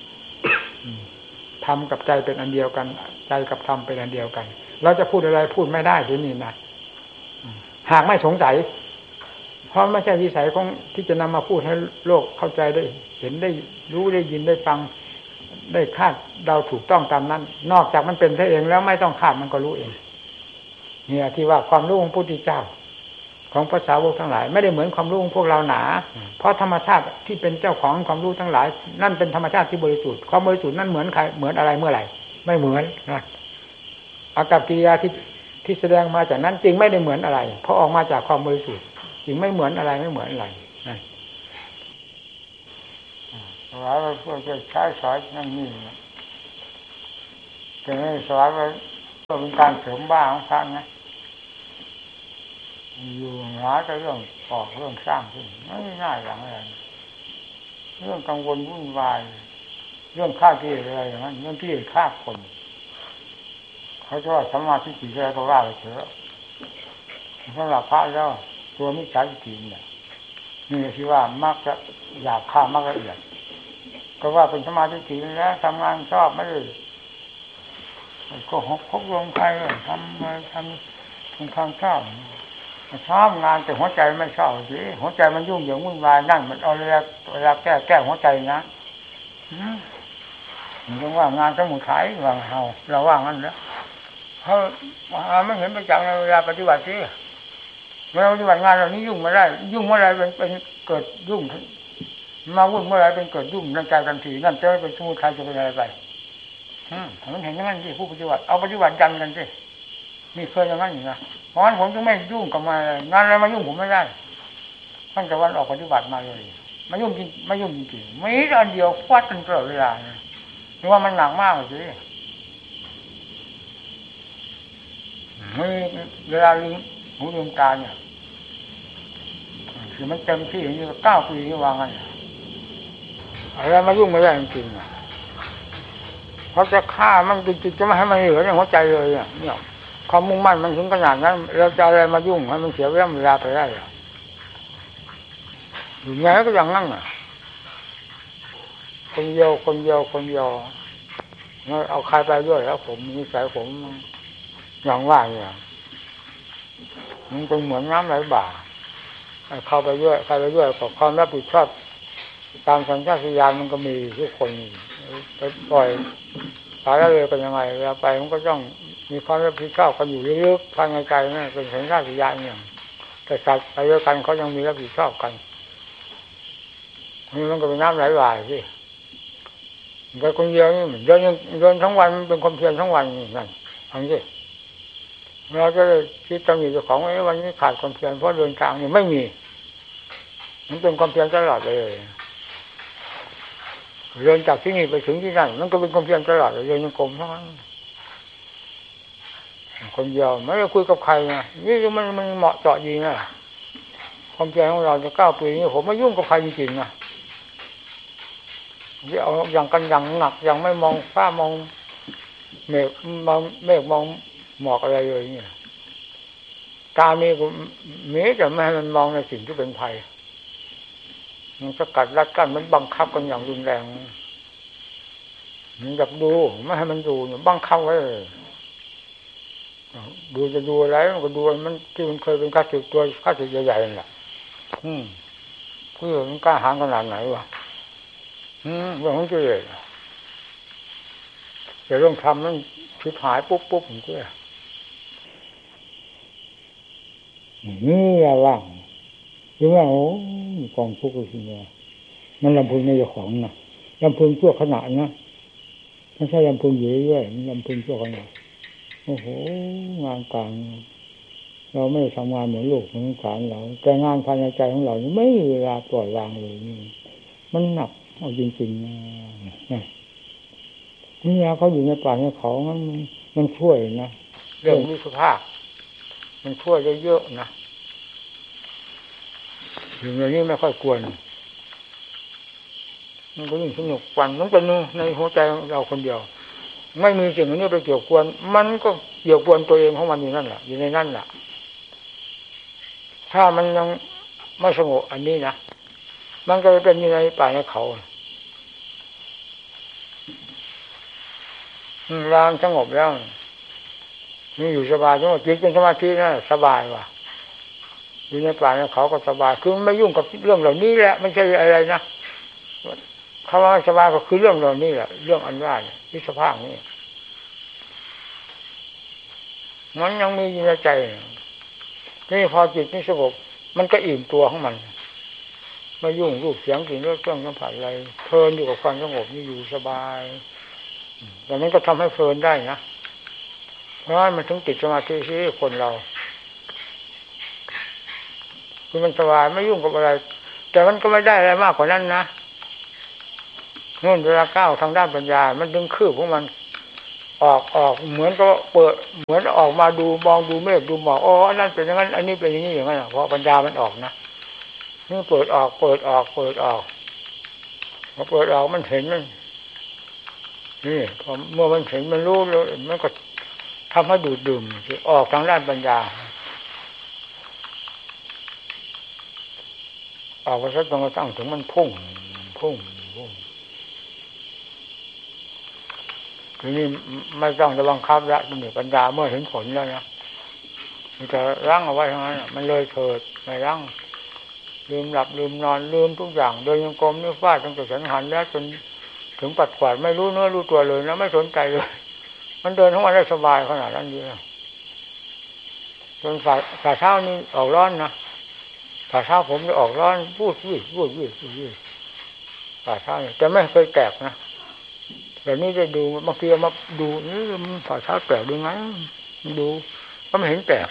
ธรรมกับใจเป็นอันเดียวกันใจกับธรรมเป็นอันเดียวกันเราจะพูดอะไรพูดไม่ได้ทีนี้นะหากไม่สงสัยเพราะไม่ใช่วิสัยของที่จะนำมาพูดให้โลกเข้าใจได้เห็นได้รู้ได้ยินได้ฟังได้คาดเดาถูกต้องตามนั้นนอกจากมันเป็นแท้เองแล้วไม่ต้องคาดมันก็รู้เองเนี่ยที่ว่าความรู้ของพระพุทธเจ้าของภาษาวกทั้งหลายไม่ได้เหมือนความรู้ของพวกเราหนาเพราะธรรมชาติที่เป็นเจ้าของความรู้ทั้งหลายนั่นเป็นธรรมชาติที่บริสุทธิ์ความบริสุทธิ์นั่นเหมือนใครเหมือนอะไรเมื่อไหร่ไม่เหมือนนะอากัปกิริยาที่ที่แสดงมาจากนั้นจริงไม่ได้เหมือนอะไรเพราะออกมาจากความบริสุทธิ์จริงไม่เหมือนอะไรไม่เหมือนอะไรนั่นว่าเพื่อจะใช้สอยนั่นนี่แต่ไม่สอนว่าเป็นการเสริมบ้าของพระนะอยู่หาแต่เรื่องออกเรื่องสร้างขึ้นไม่ง่ายอย่างไรเรื่องกังวลวุ่นวายเรื่องฆ่ากิเลสอะไรอย่างนั้นเรื่องที่ฆ่าคนเขาจะว่าสัมมาทิฏฐิอะไรก็ว่าไปเถอะสำหรับพระแล้วตัวมิจฉาทิฏฐิเนี่ยนี่ที่ว่ามักจะอยากฆ่ามากละเอียดก็ว่าเป็นสัมมาทิฏฐิแล้วทำงานชอบไม่ได้ก็หกพกลงใครทำมาทำทำทางชอบชอบงานแต่หัวใจไม่ชอบสิหัวใจมันยุ่งเหยิงวุ่นวายนั่นมันเอาเวลาเวลาแก้แก้หัวใจนะมันต้องว่างานสมุทัยว่างเราเราว่างั้นแล้วเขาไม่เห็นประจักษ์ในเวลาปฏิบัติสิเวลาปฏิบัติงานเรานี้ยุ่งไม่ได้ยุ่งเมื่อไรเป็นเป็นเกิดยุ่งมาวุ่นเมื่อไรเป็นเกิดยุ่งในใจทันทีนั่นจะเป็นสมุทัยจะเป็นอะไรไปมันเห็นอย่างนั้นสิผู้ปฏิบัติเอาปฏิบัติยันกันสินี่เคยอย่างนั้นอยู่นะเพราะฉะนั้นผมจึงไม่ยุ่งกับมางานอะไรมายุ่งผมไม่ได้ตั้งแต่วันออกปฏิบัติมาเลยไม่ยุ่งจริงไม่ยุ่งจริงไม่อันเดียวฟาดกันตลอดเวลาเพราะว่ามันหนักมากเลยสิไม่เวลาลืมหูลืมตาเนี่ยคือมันเต็มที่อย่างนี้เก้าปีนี่วางกันอะไรมายุ่งไม่ได้จริงๆเขาจะฆ่ามันจริงๆจะไม่ให้มันเหลือในหัวใจเลยเนี่ยความมุ่งมั่นมันถึงขนาดนั้นเราจะอะไรมายุ่งให้มันเสียเวลาไปได้หรออยู่ไงก็อย่างนั้นน่ะคนเดียวคนเดียวคนเดียวเอาใครไปด้วยแล้วผมนิสัยผมอย่างว่าเนี่ยมันเป็นเหมือนน้ำไหลบ่าเข้าไปด้วยใครไปด้วยกับความรับผิดชอบตามสัญชาตญาณมันก็มีทุกคนไปปล่อยสายเลยกันยังไงเวลาไปมันก็ต้องมีความรับผิดชอบกันอยู่ลึกๆภายในใจนั่นเป็นสัญชาตญาณอย่างแต่สัตว์ไปด้วยกันเขายังมีรับผิดชอบกันมันก็เป็นน้ำไหลวายสิไปคนเดียวนี่เดินเดินทั้งวันเป็นความเพียรทั้งวันนั่นฟังสิเราจะคิดตำหนิเจ้าของไอ้วันนี้ขาดความเพียรเพราะเดินทางนี่ไม่มีมันเป็นความเพียรตลอดเลยเดินจากที่นี่ไปถึงที่นั่นมันก็เป็นความเพียรตลอดเลยเดินยังกลมทั้งนั้นคนเดียวไม่ได้คุยกับใครนะนี่มันมันเหมาะเจาะดีนะความเพียรของเราจะเก้าปีนี้ผมไม่ยุ่งกับใครจริงๆนะที่เอาอย่างกันอย่างหนักอย่างไม่มองฟ้ามองเมฆมองเมฆมองหมอกอะไรเลยเนี่ยตามีก็มีแต่ไม่ให้มันมองในสิ่งที่เป็นภัยมันสกัดรัดกั้นมันบังคับกันอย่างรุนแรงมันอยากดูไม่ให้มันดูบังคับไว้ดูจะดูอะไรมันก็ดูมันที่มันเคยเป็นข้าศึกตัวข้าศึกใหญ่ๆนั่นแหละอืมเพื่อมันกล้าหาญขนาดไหนวะอืมเรื่องของกิเลสแต่เรื่องทำนั้นชิบหายปุ๊บปุ๊บผมก็นี่ละว่างยังว่าโอ้กองทุกข์เลยทีเดียวมันลำพึงในเจ้าของนะลำพึงชั่วขณะนะไม่ใช่ลำพึงอยู่เรื่อยๆมันลำพึงชั่วขณะโอ้โหงานการเราไม่ทำงานเหมือนลูกเหมือนการเราแต่งานภายในใจของเราไม่มีเวลาปล่อยวางเลยนี่มันหนักเอาจริงๆนะนี่ยเขาอยู่ในป่าในเขามันมันช่วยนะเรื่องมิตรภาพมันช่วยได้เยอะนะอยู่ในนี้ไม่ค่อยกวนมันก็ยิ่งสนุกวันมันเป็นในหัวใจเราคนเดียวไม่มีสิ่งนี้ไปเกี่ยวกวนมันก็เกี่ยวกวนตัวเองของมันอยู่นั่นแหละอยู่ในนั่นแหละถ้ามันยังไม่สงบอันนี้นะมันก็เป็นอยู่ในป่าในเขารามสงบแล้วนี่อยู่สบายจังหวะจิตเป็นสมาธินะสบายว่ะอยู่ในป่าในเขาก็สบายคือไม่ยุ่งกับเรื่องเหล่านี้แหละไม่ใช่อะไรนะคำว่าสบายก็คือเรื่องเหล่านี้แหละเรื่องอันว่าที่สภาพนี้มันยังมีอยู่ในใจนี่พอจิตนี่สงบมันก็อิ่มตัวของมันไม่ยุ่งรูปเสียงกลิ่นรสเครื่องสัมผัสอะไรเพลินอยู่กับความสงบนี่อยู่สบายแต่มันก็ทำให้เพลินได้นะเพราะมันถึงติดสมาธิที่คนเราคือมันสบายไม่ยุ่งกับอะไรแต่มันก็ไม่ได้อะไรมากกว่านั้นนะนู่นเวลาก้าวทางด้านปัญญามันดึงคืบของมันออกออกเหมือนก็เปิดเหมือนออกมาดูมองดูเมฆดูหมอกอ๋ออันนั้นเป็นอย่างนั้นอันนี้เป็นอย่างนี้อย่างนั้นเพราะปัญญามันออกนะนี่เปิดออกเปิดออกเปิดออกพอเปิดออกมันเห็นมันนี่พอเมื่อมันเห็นมันรู้แล้วมันก็ทำให้ดูดดื่มออกทางด้านปัญญาออกไปซะจนกระทั่งถึงมันพุ่งพุ่งพุ่งทีนี้ไม่ต้องจะบังคับละมันมีปัญญาเมื่อเห็นผลแล้วนะมันจะรั้งเอาไว้ทั้งนั้นมันเลยเถิดไม่รั้งลืมหลับลืมนอนลืมทุกอย่างเดินยังกรมนี่ฟาดตั้งแต่สังหารแล้วจนถึงปัดกวาดไม่รู้เนื้อรู้ตัวเลยนะไม่สนใจเลยมันเดินทั้งวันได้สบายขนาดนั้นดีนะจนฝ่าฝ่าเท้านี่ออกร้อนนะฝ่าเท้าผมจะออกร้อนพูดวิ่งพูดวิ่งพูดวิ่งฝ่าเท้าเนี่ยแต่ไม่เคยแตกนะแต่นี่ได้ดูบางทีมาดูนี่มันฝ่าเท้าแตกดูไงดูก็ไม่เห็นแตก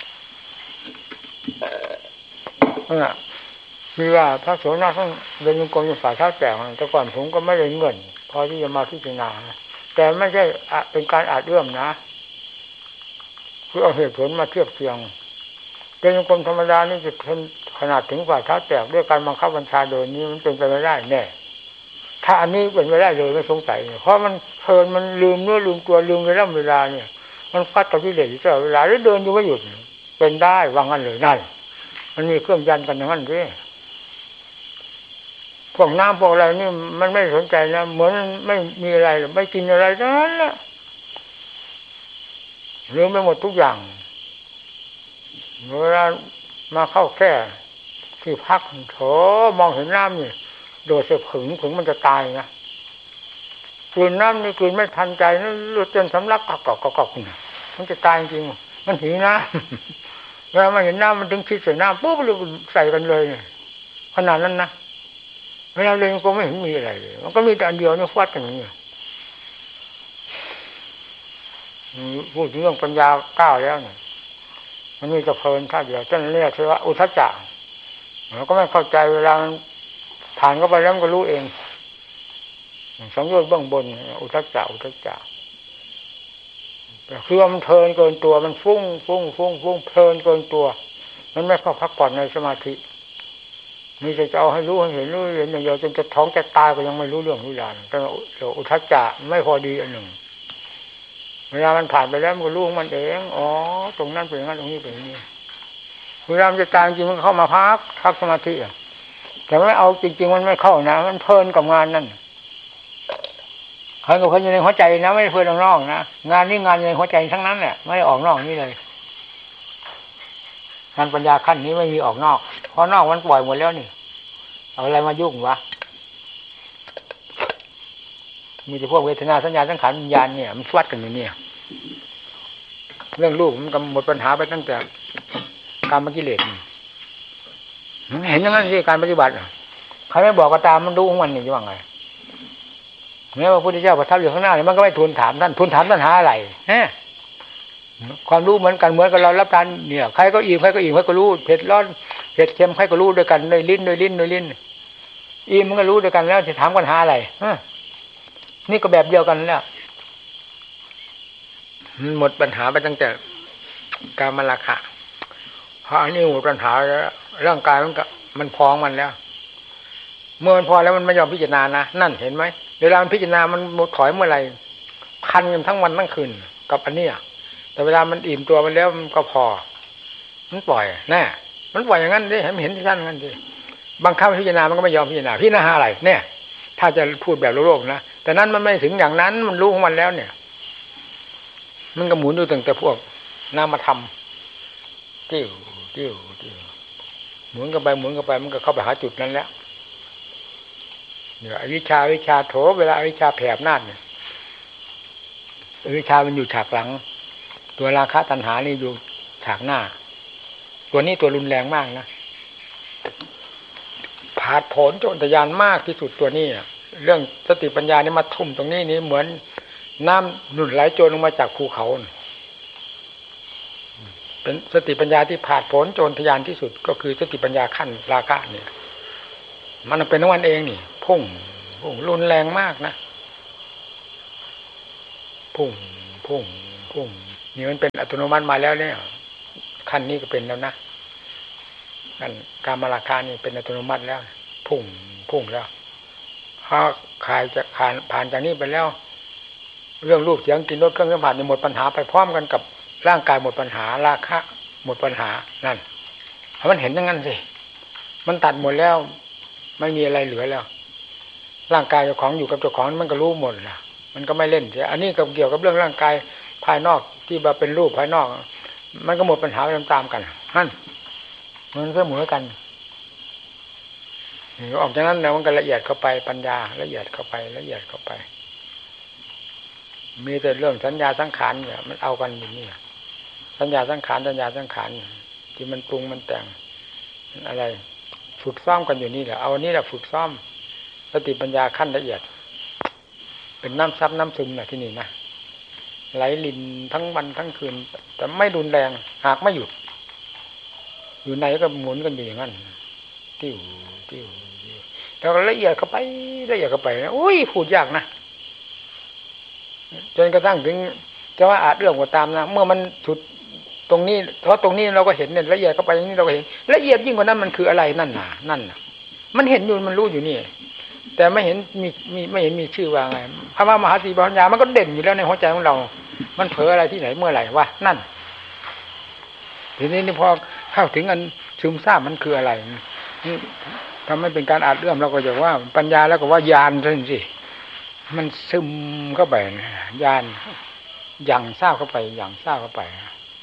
อ่ะมีว่าพระโสดาท่านเดินจงกรมอยู่ฝ่าเท้าแตกแต่ก่อนผมก็ไม่ได้เงินพอที่จะมาพิจารณาแต่ไม่ใช่เป็นการอาจเอื้อมนะคือเอาเหตุผลมาเทียบเทียงเดินจงกรมธรรมดานี่จะขนาดถึงฝ่าเท้าแตกด้วยการบังคับบัญชาโดยนี้มันเป็นไปไม่ได้แน่ถ้าอันนี้เป็นไปได้เลยไม่สงสัยเพราะมันเพลินมันลืมเนื้อลืมตัวลืมเวลาเวลาเนี่ยมันฟัดกับที่เหลืออยู่ตลอดเวลาแล้วเดินอยู่ไม่หยุดเป็นได้วางกันเลยนั่นมันมีเครื่องยันกันอย่างนั้นสิพวกน้ำพวกอะไรนี่มันไม่สนใจนะเหมือนไม่มีอะไรไม่กินอะไรทั้งนั้นแหละลืมไปหมดทุกอย่างเวลามาเข้าแค่ที่พักโถมองเห็นน้ำนี่โดดเสพขึงขึงมันจะตายนะกลืนน้ำนี่กลืนไม่ทันใจนะหลุดจนสำลักกอกกอกกอกมันจะตายจริงมันหิวน้ำเวลามาเห็นน้ำมันถึงคิดใส่น้ำปุ๊บเลยใส่กันเลยขนาดนั้นนะเวลาเรียนก็ไม่เห็นมีอะไรเลยมันก็มีแต่อันเดียวนี่ฟัดกันอย่างนี้พูดถึงเรื่องปัญญาก้าวแล้วเนี่ยมันมีแต่เพลินท่าเดียวจนเรียกว่าอุทธัจจะเราก็ไม่เข้าใจเวลาผ่านเข้าไปแล้วมันก็รู้เองสังโยชน์เบื้องบนอุทธัจจะอุทธัจจะคือว่ามันเพลินเกินตัวมันฟุ้งฟุ้งฟุ้งฟุ้งเพลินเกินตัวมันไม่เข้าพักผ่อนในสมาธิมีแต่จะเอาให้รู้ให้เห็นรู้เห็นอย่างเดียวจนจะท้องจะตายก็ยังไม่รู้เรื่องรู้ราวแต่อุทธัจจะไม่พอดีอันหนึ่งเวลามันผ่านไปแล้วมันก็รู้ของมันเองอ๋อตรงนั้นเป็นงั้นตรงนี้เป็นนี้เวลามันจะตายจริงมันเข้ามาพักพักสมาธิอ่ะแต่ไม่เอาจริงๆมันไม่เข้านะมันเพลินกับงานนั่นเพลินกับคนอยู่ในหัวใจนะไม่เพลินออกนอกนะงานนี้งานในหัวใจทั้งนั้นแหละไม่ออกนอกนี่เลยงานปัญญาขั้นนี้ไม่มีออกนอกเพราะนอกมันปล่อยหมดแล้วนี่เอาอะไรมายุ่งวะมีแต่พวกเวทนาสัญญาสังขารวิญญาณเนี่ยมันฟวัดกันอยู่เนี่ยเรื่องลูกมันก็หมดปัญหาไปตั้งแต่การมกิเลสเห็นอย่างนั้นที่การปฏิบัติใครไม่บอกก็ตามมันรู้ของมันนี่จะว่าไงแม้ว่าพระพุทธเจ้าประทับอยู่ข้างหน้าเนี่ยมันก็ไม่ทูลถามท่านทูลถามปัญหาอะไรฮะความรู้เหมือนกันเหมือนกับเรารับทานเนี่ยใครก็อิ่มใครก็อิ่มใครก็รู้เผ็ดร้อนเผ็ดเค็มใครก็รู้ด้วยกันด้วยลิ้นด้วยลิ้นด้วยลิ้นอิ่มมันก็รู้ด้วยกันแล้วจะถามปัญหาอะไรฮะนี่ก็แบบเดียวกันแล้วมันหมดปัญหาไปตั้งแต่กามราคะเพราะอันนี้หมดปัญหาแล้วร่างกายมันก็มันพองมันแล้วเมื่อมันพอแล้วมันไม่ยอมพิจารณานะนั่นเห็นไหมเวลามันพิจารณามันหมดถอยเมื่อไหร่คันกันทั้งวันทั้งคืนกับอันนี้แต่เวลามันอิ่มตัวมันแล้วมันก็พอมันปล่อยแน่มันปล่อยอย่างนั้นดิให้มันเห็นที่ท่านงั้นดิบางครั้งพิจารณามันก็ไม่ยอมพิจารณาพิจารณาอะไรเนี่ยถ้าจะพูดแบบโลกๆนะแต่นั้นมันไม่ถึงอย่างนั้นมันรู้ของมันแล้วเนี่ยมันก็หมุนอยู่ตั้งแต่พวกนามธรรมติ้วติ้วติ้วหมุนกันไปหมุนกันไปมันก็เข้าไปหาจุดนั้นแล้วเดี๋ยวอวิชชาวิชาโถเวลาอวิชชาแผ่อำนาจเนี่ยอวิชชามันอยู่ฉากหลังตัวราคะตัณหานี่อยู่ฉากหน้าตัวนี้ตัวรุนแรงมากนะผาดโผนโจรทะยานมากที่สุดตัวนี้เรื่องสติปัญญานี่มาทุ่มตรงนี้นี่เหมือนน้ำหนุนไหลโจรลงมาจากภูเขาเป็นสติปัญญาที่ผาดโผนโจรทะยานที่สุดก็คือสติปัญญาขั้นราคะเนี่ยมันเป็นของมันเองนี่พุ่งพุ่งรุนแรงมากนะพุ่งพุ่งพุ่งนี่มันเป็นอัตโนมัติมาแล้วเนี่ยขั้นนี้ก็เป็นแล้วนะขั้นกามราคะนี่เป็นอัตโนมัติแล้วพุ่งพุ่งแล้วถ้าขายจะผ่านผ่านจากนี้ไปแล้วเรื่องรูปเสียงกลิ่นรสเครื่องสัมผัสนี่หมดปัญหาไปพร้อมกันกับร่างกายหมดปัญหาราคะหมดปัญหานั่นเพราะมันเห็นอย่างนั้นสิมันตัดหมดแล้วไม่มีอะไรเหลือแล้วร่างกายเจ้าของอยู่กับเจ้าของมันก็รู้หมดนะมันก็ไม่เล่นเสียอันนี้ก็เกี่ยวกับเรื่องร่างกายภายนอกที่มาเป็นรูปภายนอกมันก็หมดปัญหาไปตามๆกันนั่นมันเสมอกันออกจากนั้นแล้วมันก็ละเอียดเข้าไปปัญญาละเอียดเข้าไปละเอียดเข้าไปมีแต่เรื่องสัญญาสังขารเนี่ยมันเอากันอย่างนี้สัญญาสังขารสัญญาสังขารที่มันปรุงมันแต่งอะไรฝึกซ้อมกันอยู่นี่แหละเอาอันนี้แหละฝึกซ้อมสติปัญญาขั้นละเอียดเป็นน้ำซับน้ำซึมนะที่นี่นะไหลลินทั้งวันทั้งคืนแต่ไม่รุนแรงหากไม่หยุดอยู่ไหนก็หมุนกันอยู่อย่างนั้นติ้วติ้วแล้วละเอียดเข้าไปละเอียดเข้าไปนะอุ้ยพูดยากนะจนกระทั่งถึงจะว่าอาจเรื่องก็ตามนะเมื่อมันสุดตรงนี้เพราะตรงนี้เราก็เห็นเนี่ยละเอียดเข้าไปอย่างนี้เราก็เห็นละเอียดยิ่งกว่านั้นมันคืออะไรนั่นน่ะนั่นน่ะมันเห็นอยู่มันรู้อยู่นี่แต่ไม่เห็นมีมีไม่เห็นมีชื่อว่าไงพระมหาสีปัญญามันก็เด่นอยู่แล้วในหัวใจของเรามันเผลออะไรที่ไหนเมื่อไหร่วะนั่นทีนี้นี่พอเข้าถึงอันซึมซาบมันคืออะไรทำให้เป็นการอาจเรื่องเราก็จะว่าปัญญาแล้วก็ว่าญาณนั่นสิมันซึมเข้าไปญาณอย่างทราบเข้าไปอย่างทราบเข้าไป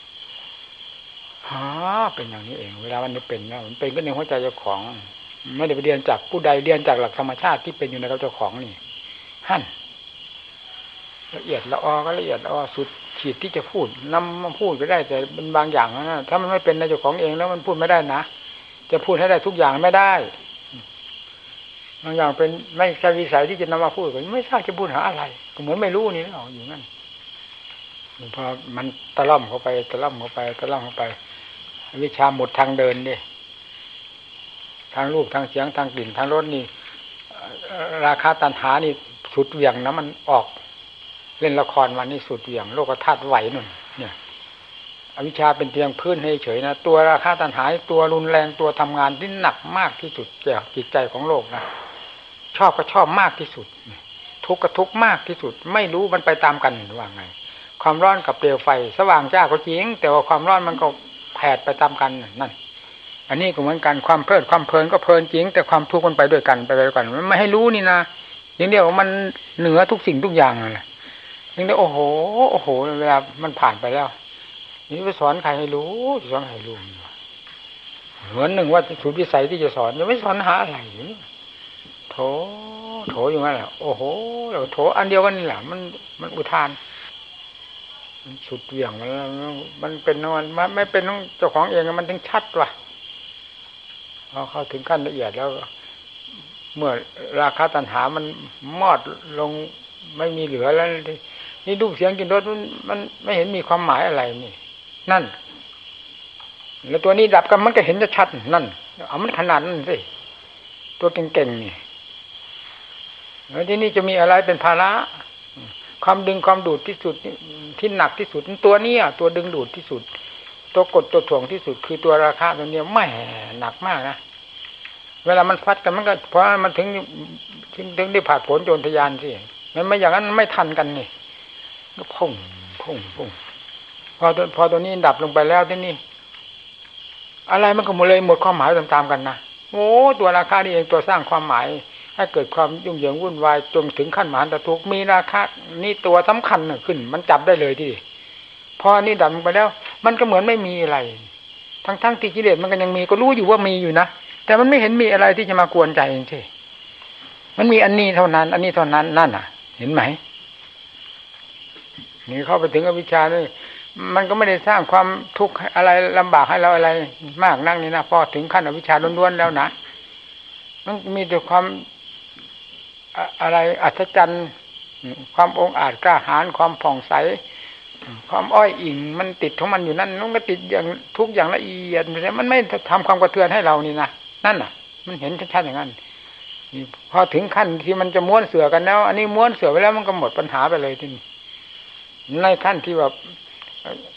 อ๋อเป็นอย่างนี้เองเวลามันเป็นนะมันเป็นก็ในหัวใจเจ้าของไม่ได้ไปเรียนจากผู้ใดเรียนจากหลักธรรมชาติที่เป็นอยู่ในเจ้าของนี่หั่นละเอียดละออก็ละเอียดละออสุดขีดที่จะพูดนำมาพูดก็ได้แต่เป็นบางอย่างนะถ้ามันไม่เป็นในเจ้าของเองแล้วมันพูดไม่ได้นะจะพูดให้ได้ทุกอย่างไม่ได้บางอย่างเป็นไม่ใช่วิสัยที่จะนำมาพูดกันไม่ทราบจะพูดหาอะไรก็เหมือนไม่รู้นี่นะอยู่นั่นพอมันตะล่อมเข้าไปตะล่อมเข้าไปตะล่อมเข้าไปวิชาหมดทางเดินดิทางรูปทางเสียงทางกลิ่นทางรสนี่ราคาตัณหานี่สุดเหวี่ยงนะมันออกเล่นละครวันนี้สุดเหวี่ยงโลกธาตุไหวนุ่นเนี่ยอวิชชาเป็นเพียงพื้นให้เฉยนะตัวราคาตัณหาตัวรุนแรงตัวทำงานที่หนักมากที่สุดแก่จิตใจของโลกนะชอบก็ชอบมากที่สุดทุกข์ก็ทุกข์มากที่สุดไม่รู้มันไปตามกันว่าไงความร้อนกับเปลวไฟสว่างจ้าก็จริงแต่ว่าความร้อนมันก็แผดไปตามกันนั่นอันนี้ก็เหมือนกันความเพลิดความเพลินก็เพลินจริงแต่ความทุกข์มันไปด้วยกันไปด้วยกันมันไม่ให้รู้นี่นะอย่างเดียวมันเหนือทุกสิ่งทุกอย่างเลยอย่างเดียวโอ้โหโอ้โหเวลามันผ่านไปแล้วนี่ไปสอนใครให้รู้สอนใครรู้เหมือนหนึ่งว่าสุดวิสัยที่จะสอนยังไม่สอนหาอะไรอยู่นี่โถโถอยู่นั่นแหละโอ้โหแล้วโถอันเดียวกันนี่แหละมันมันอุทานมันสุดเหวี่ยงมันมันเป็นมันไม่เป็นต้องเจ้าของเองมันถึงชัดว่ะพอเข้าถึงขั้นละเอียดแล้วเมื่อราคาตัณหามันมอดลงไม่มีเหลือแล้วนี่รูปเสียงกลิ่นรสมันมันไม่เห็นมีความหมายอะไรนี่นั่นแล้วตัวนี้ดับกันมันก็เห็นจะชัดนั่นเอามันขนาดนั้นสิตัวเก่งๆนี่แล้วที่นี่จะมีอะไรเป็นภาระความดึงความดูดที่สุดที่หนักที่สุดตัวนี้ตัวดึงดูดที่สุดตัวกดตัวถ่วงที่สุดคือตัวราคาตัวนี้ไม่หนักมากนะเวลามันฟัดกันมันก็เพราะมันถึงถึงถึงได้ผ่าผลโจรทยานสิมันไม่อย่างนั้นไม่ทันกันนี่ก็พุ่งพุ่งพุ่งพอพอตัวนี้ดับลงไปแล้วที่นี่อะไรมันก็หมดเลยหมดความหมายตามๆกันนะโอ้ตัวราคานี่เองตัวสร้างความหมายให้เกิดความยุ่งเหยิงวุ่นวายจนถึงขั้นมหันตทุกข์มีราคานี่ตัวสำคัญขึ้นมันจับได้เลยที่พอนี่ดับลงไปแล้วมันก็เหมือนไม่มีอะไรทั้งๆที่กิเลสมันก็ยังมีก็รู้อยู่ว่ามีอยู่นะแต่มันไม่เห็นมีอะไรที่จะมากวนใจเองใช่มันมีอันนี้เท่านั้นอันนี้เท่านั้นนั่นน่ะเห็นไหมนี่เข้าไปถึงอวิชชานี่มันก็ไม่ได้สร้างความทุกข์อะไรลำบากให้เราอะไรมากนักนี่นะพอถึงขั้นอวิชชาล้วนๆแล้วนะมันมีแต่ความอะไรอัศจรรย์ความองอาจกล้าหาญความผ่องใสความอ้อยอิงมันติดของมันอยู่นั่นมันก็ติดอย่างทุกอย่างละเอียดแต่มันไม่ทำความกระเทือนให้เรานี่นะนั่นน่ะมันเห็นชัดๆอย่างนั้นพอถึงขั้นที่มันจะม้วนเสือกันแล้วอันนี้ม้วนเสือไปแล้วมันก็หมดปัญหาไปเลยทีนี้ในขั้นที่แบบ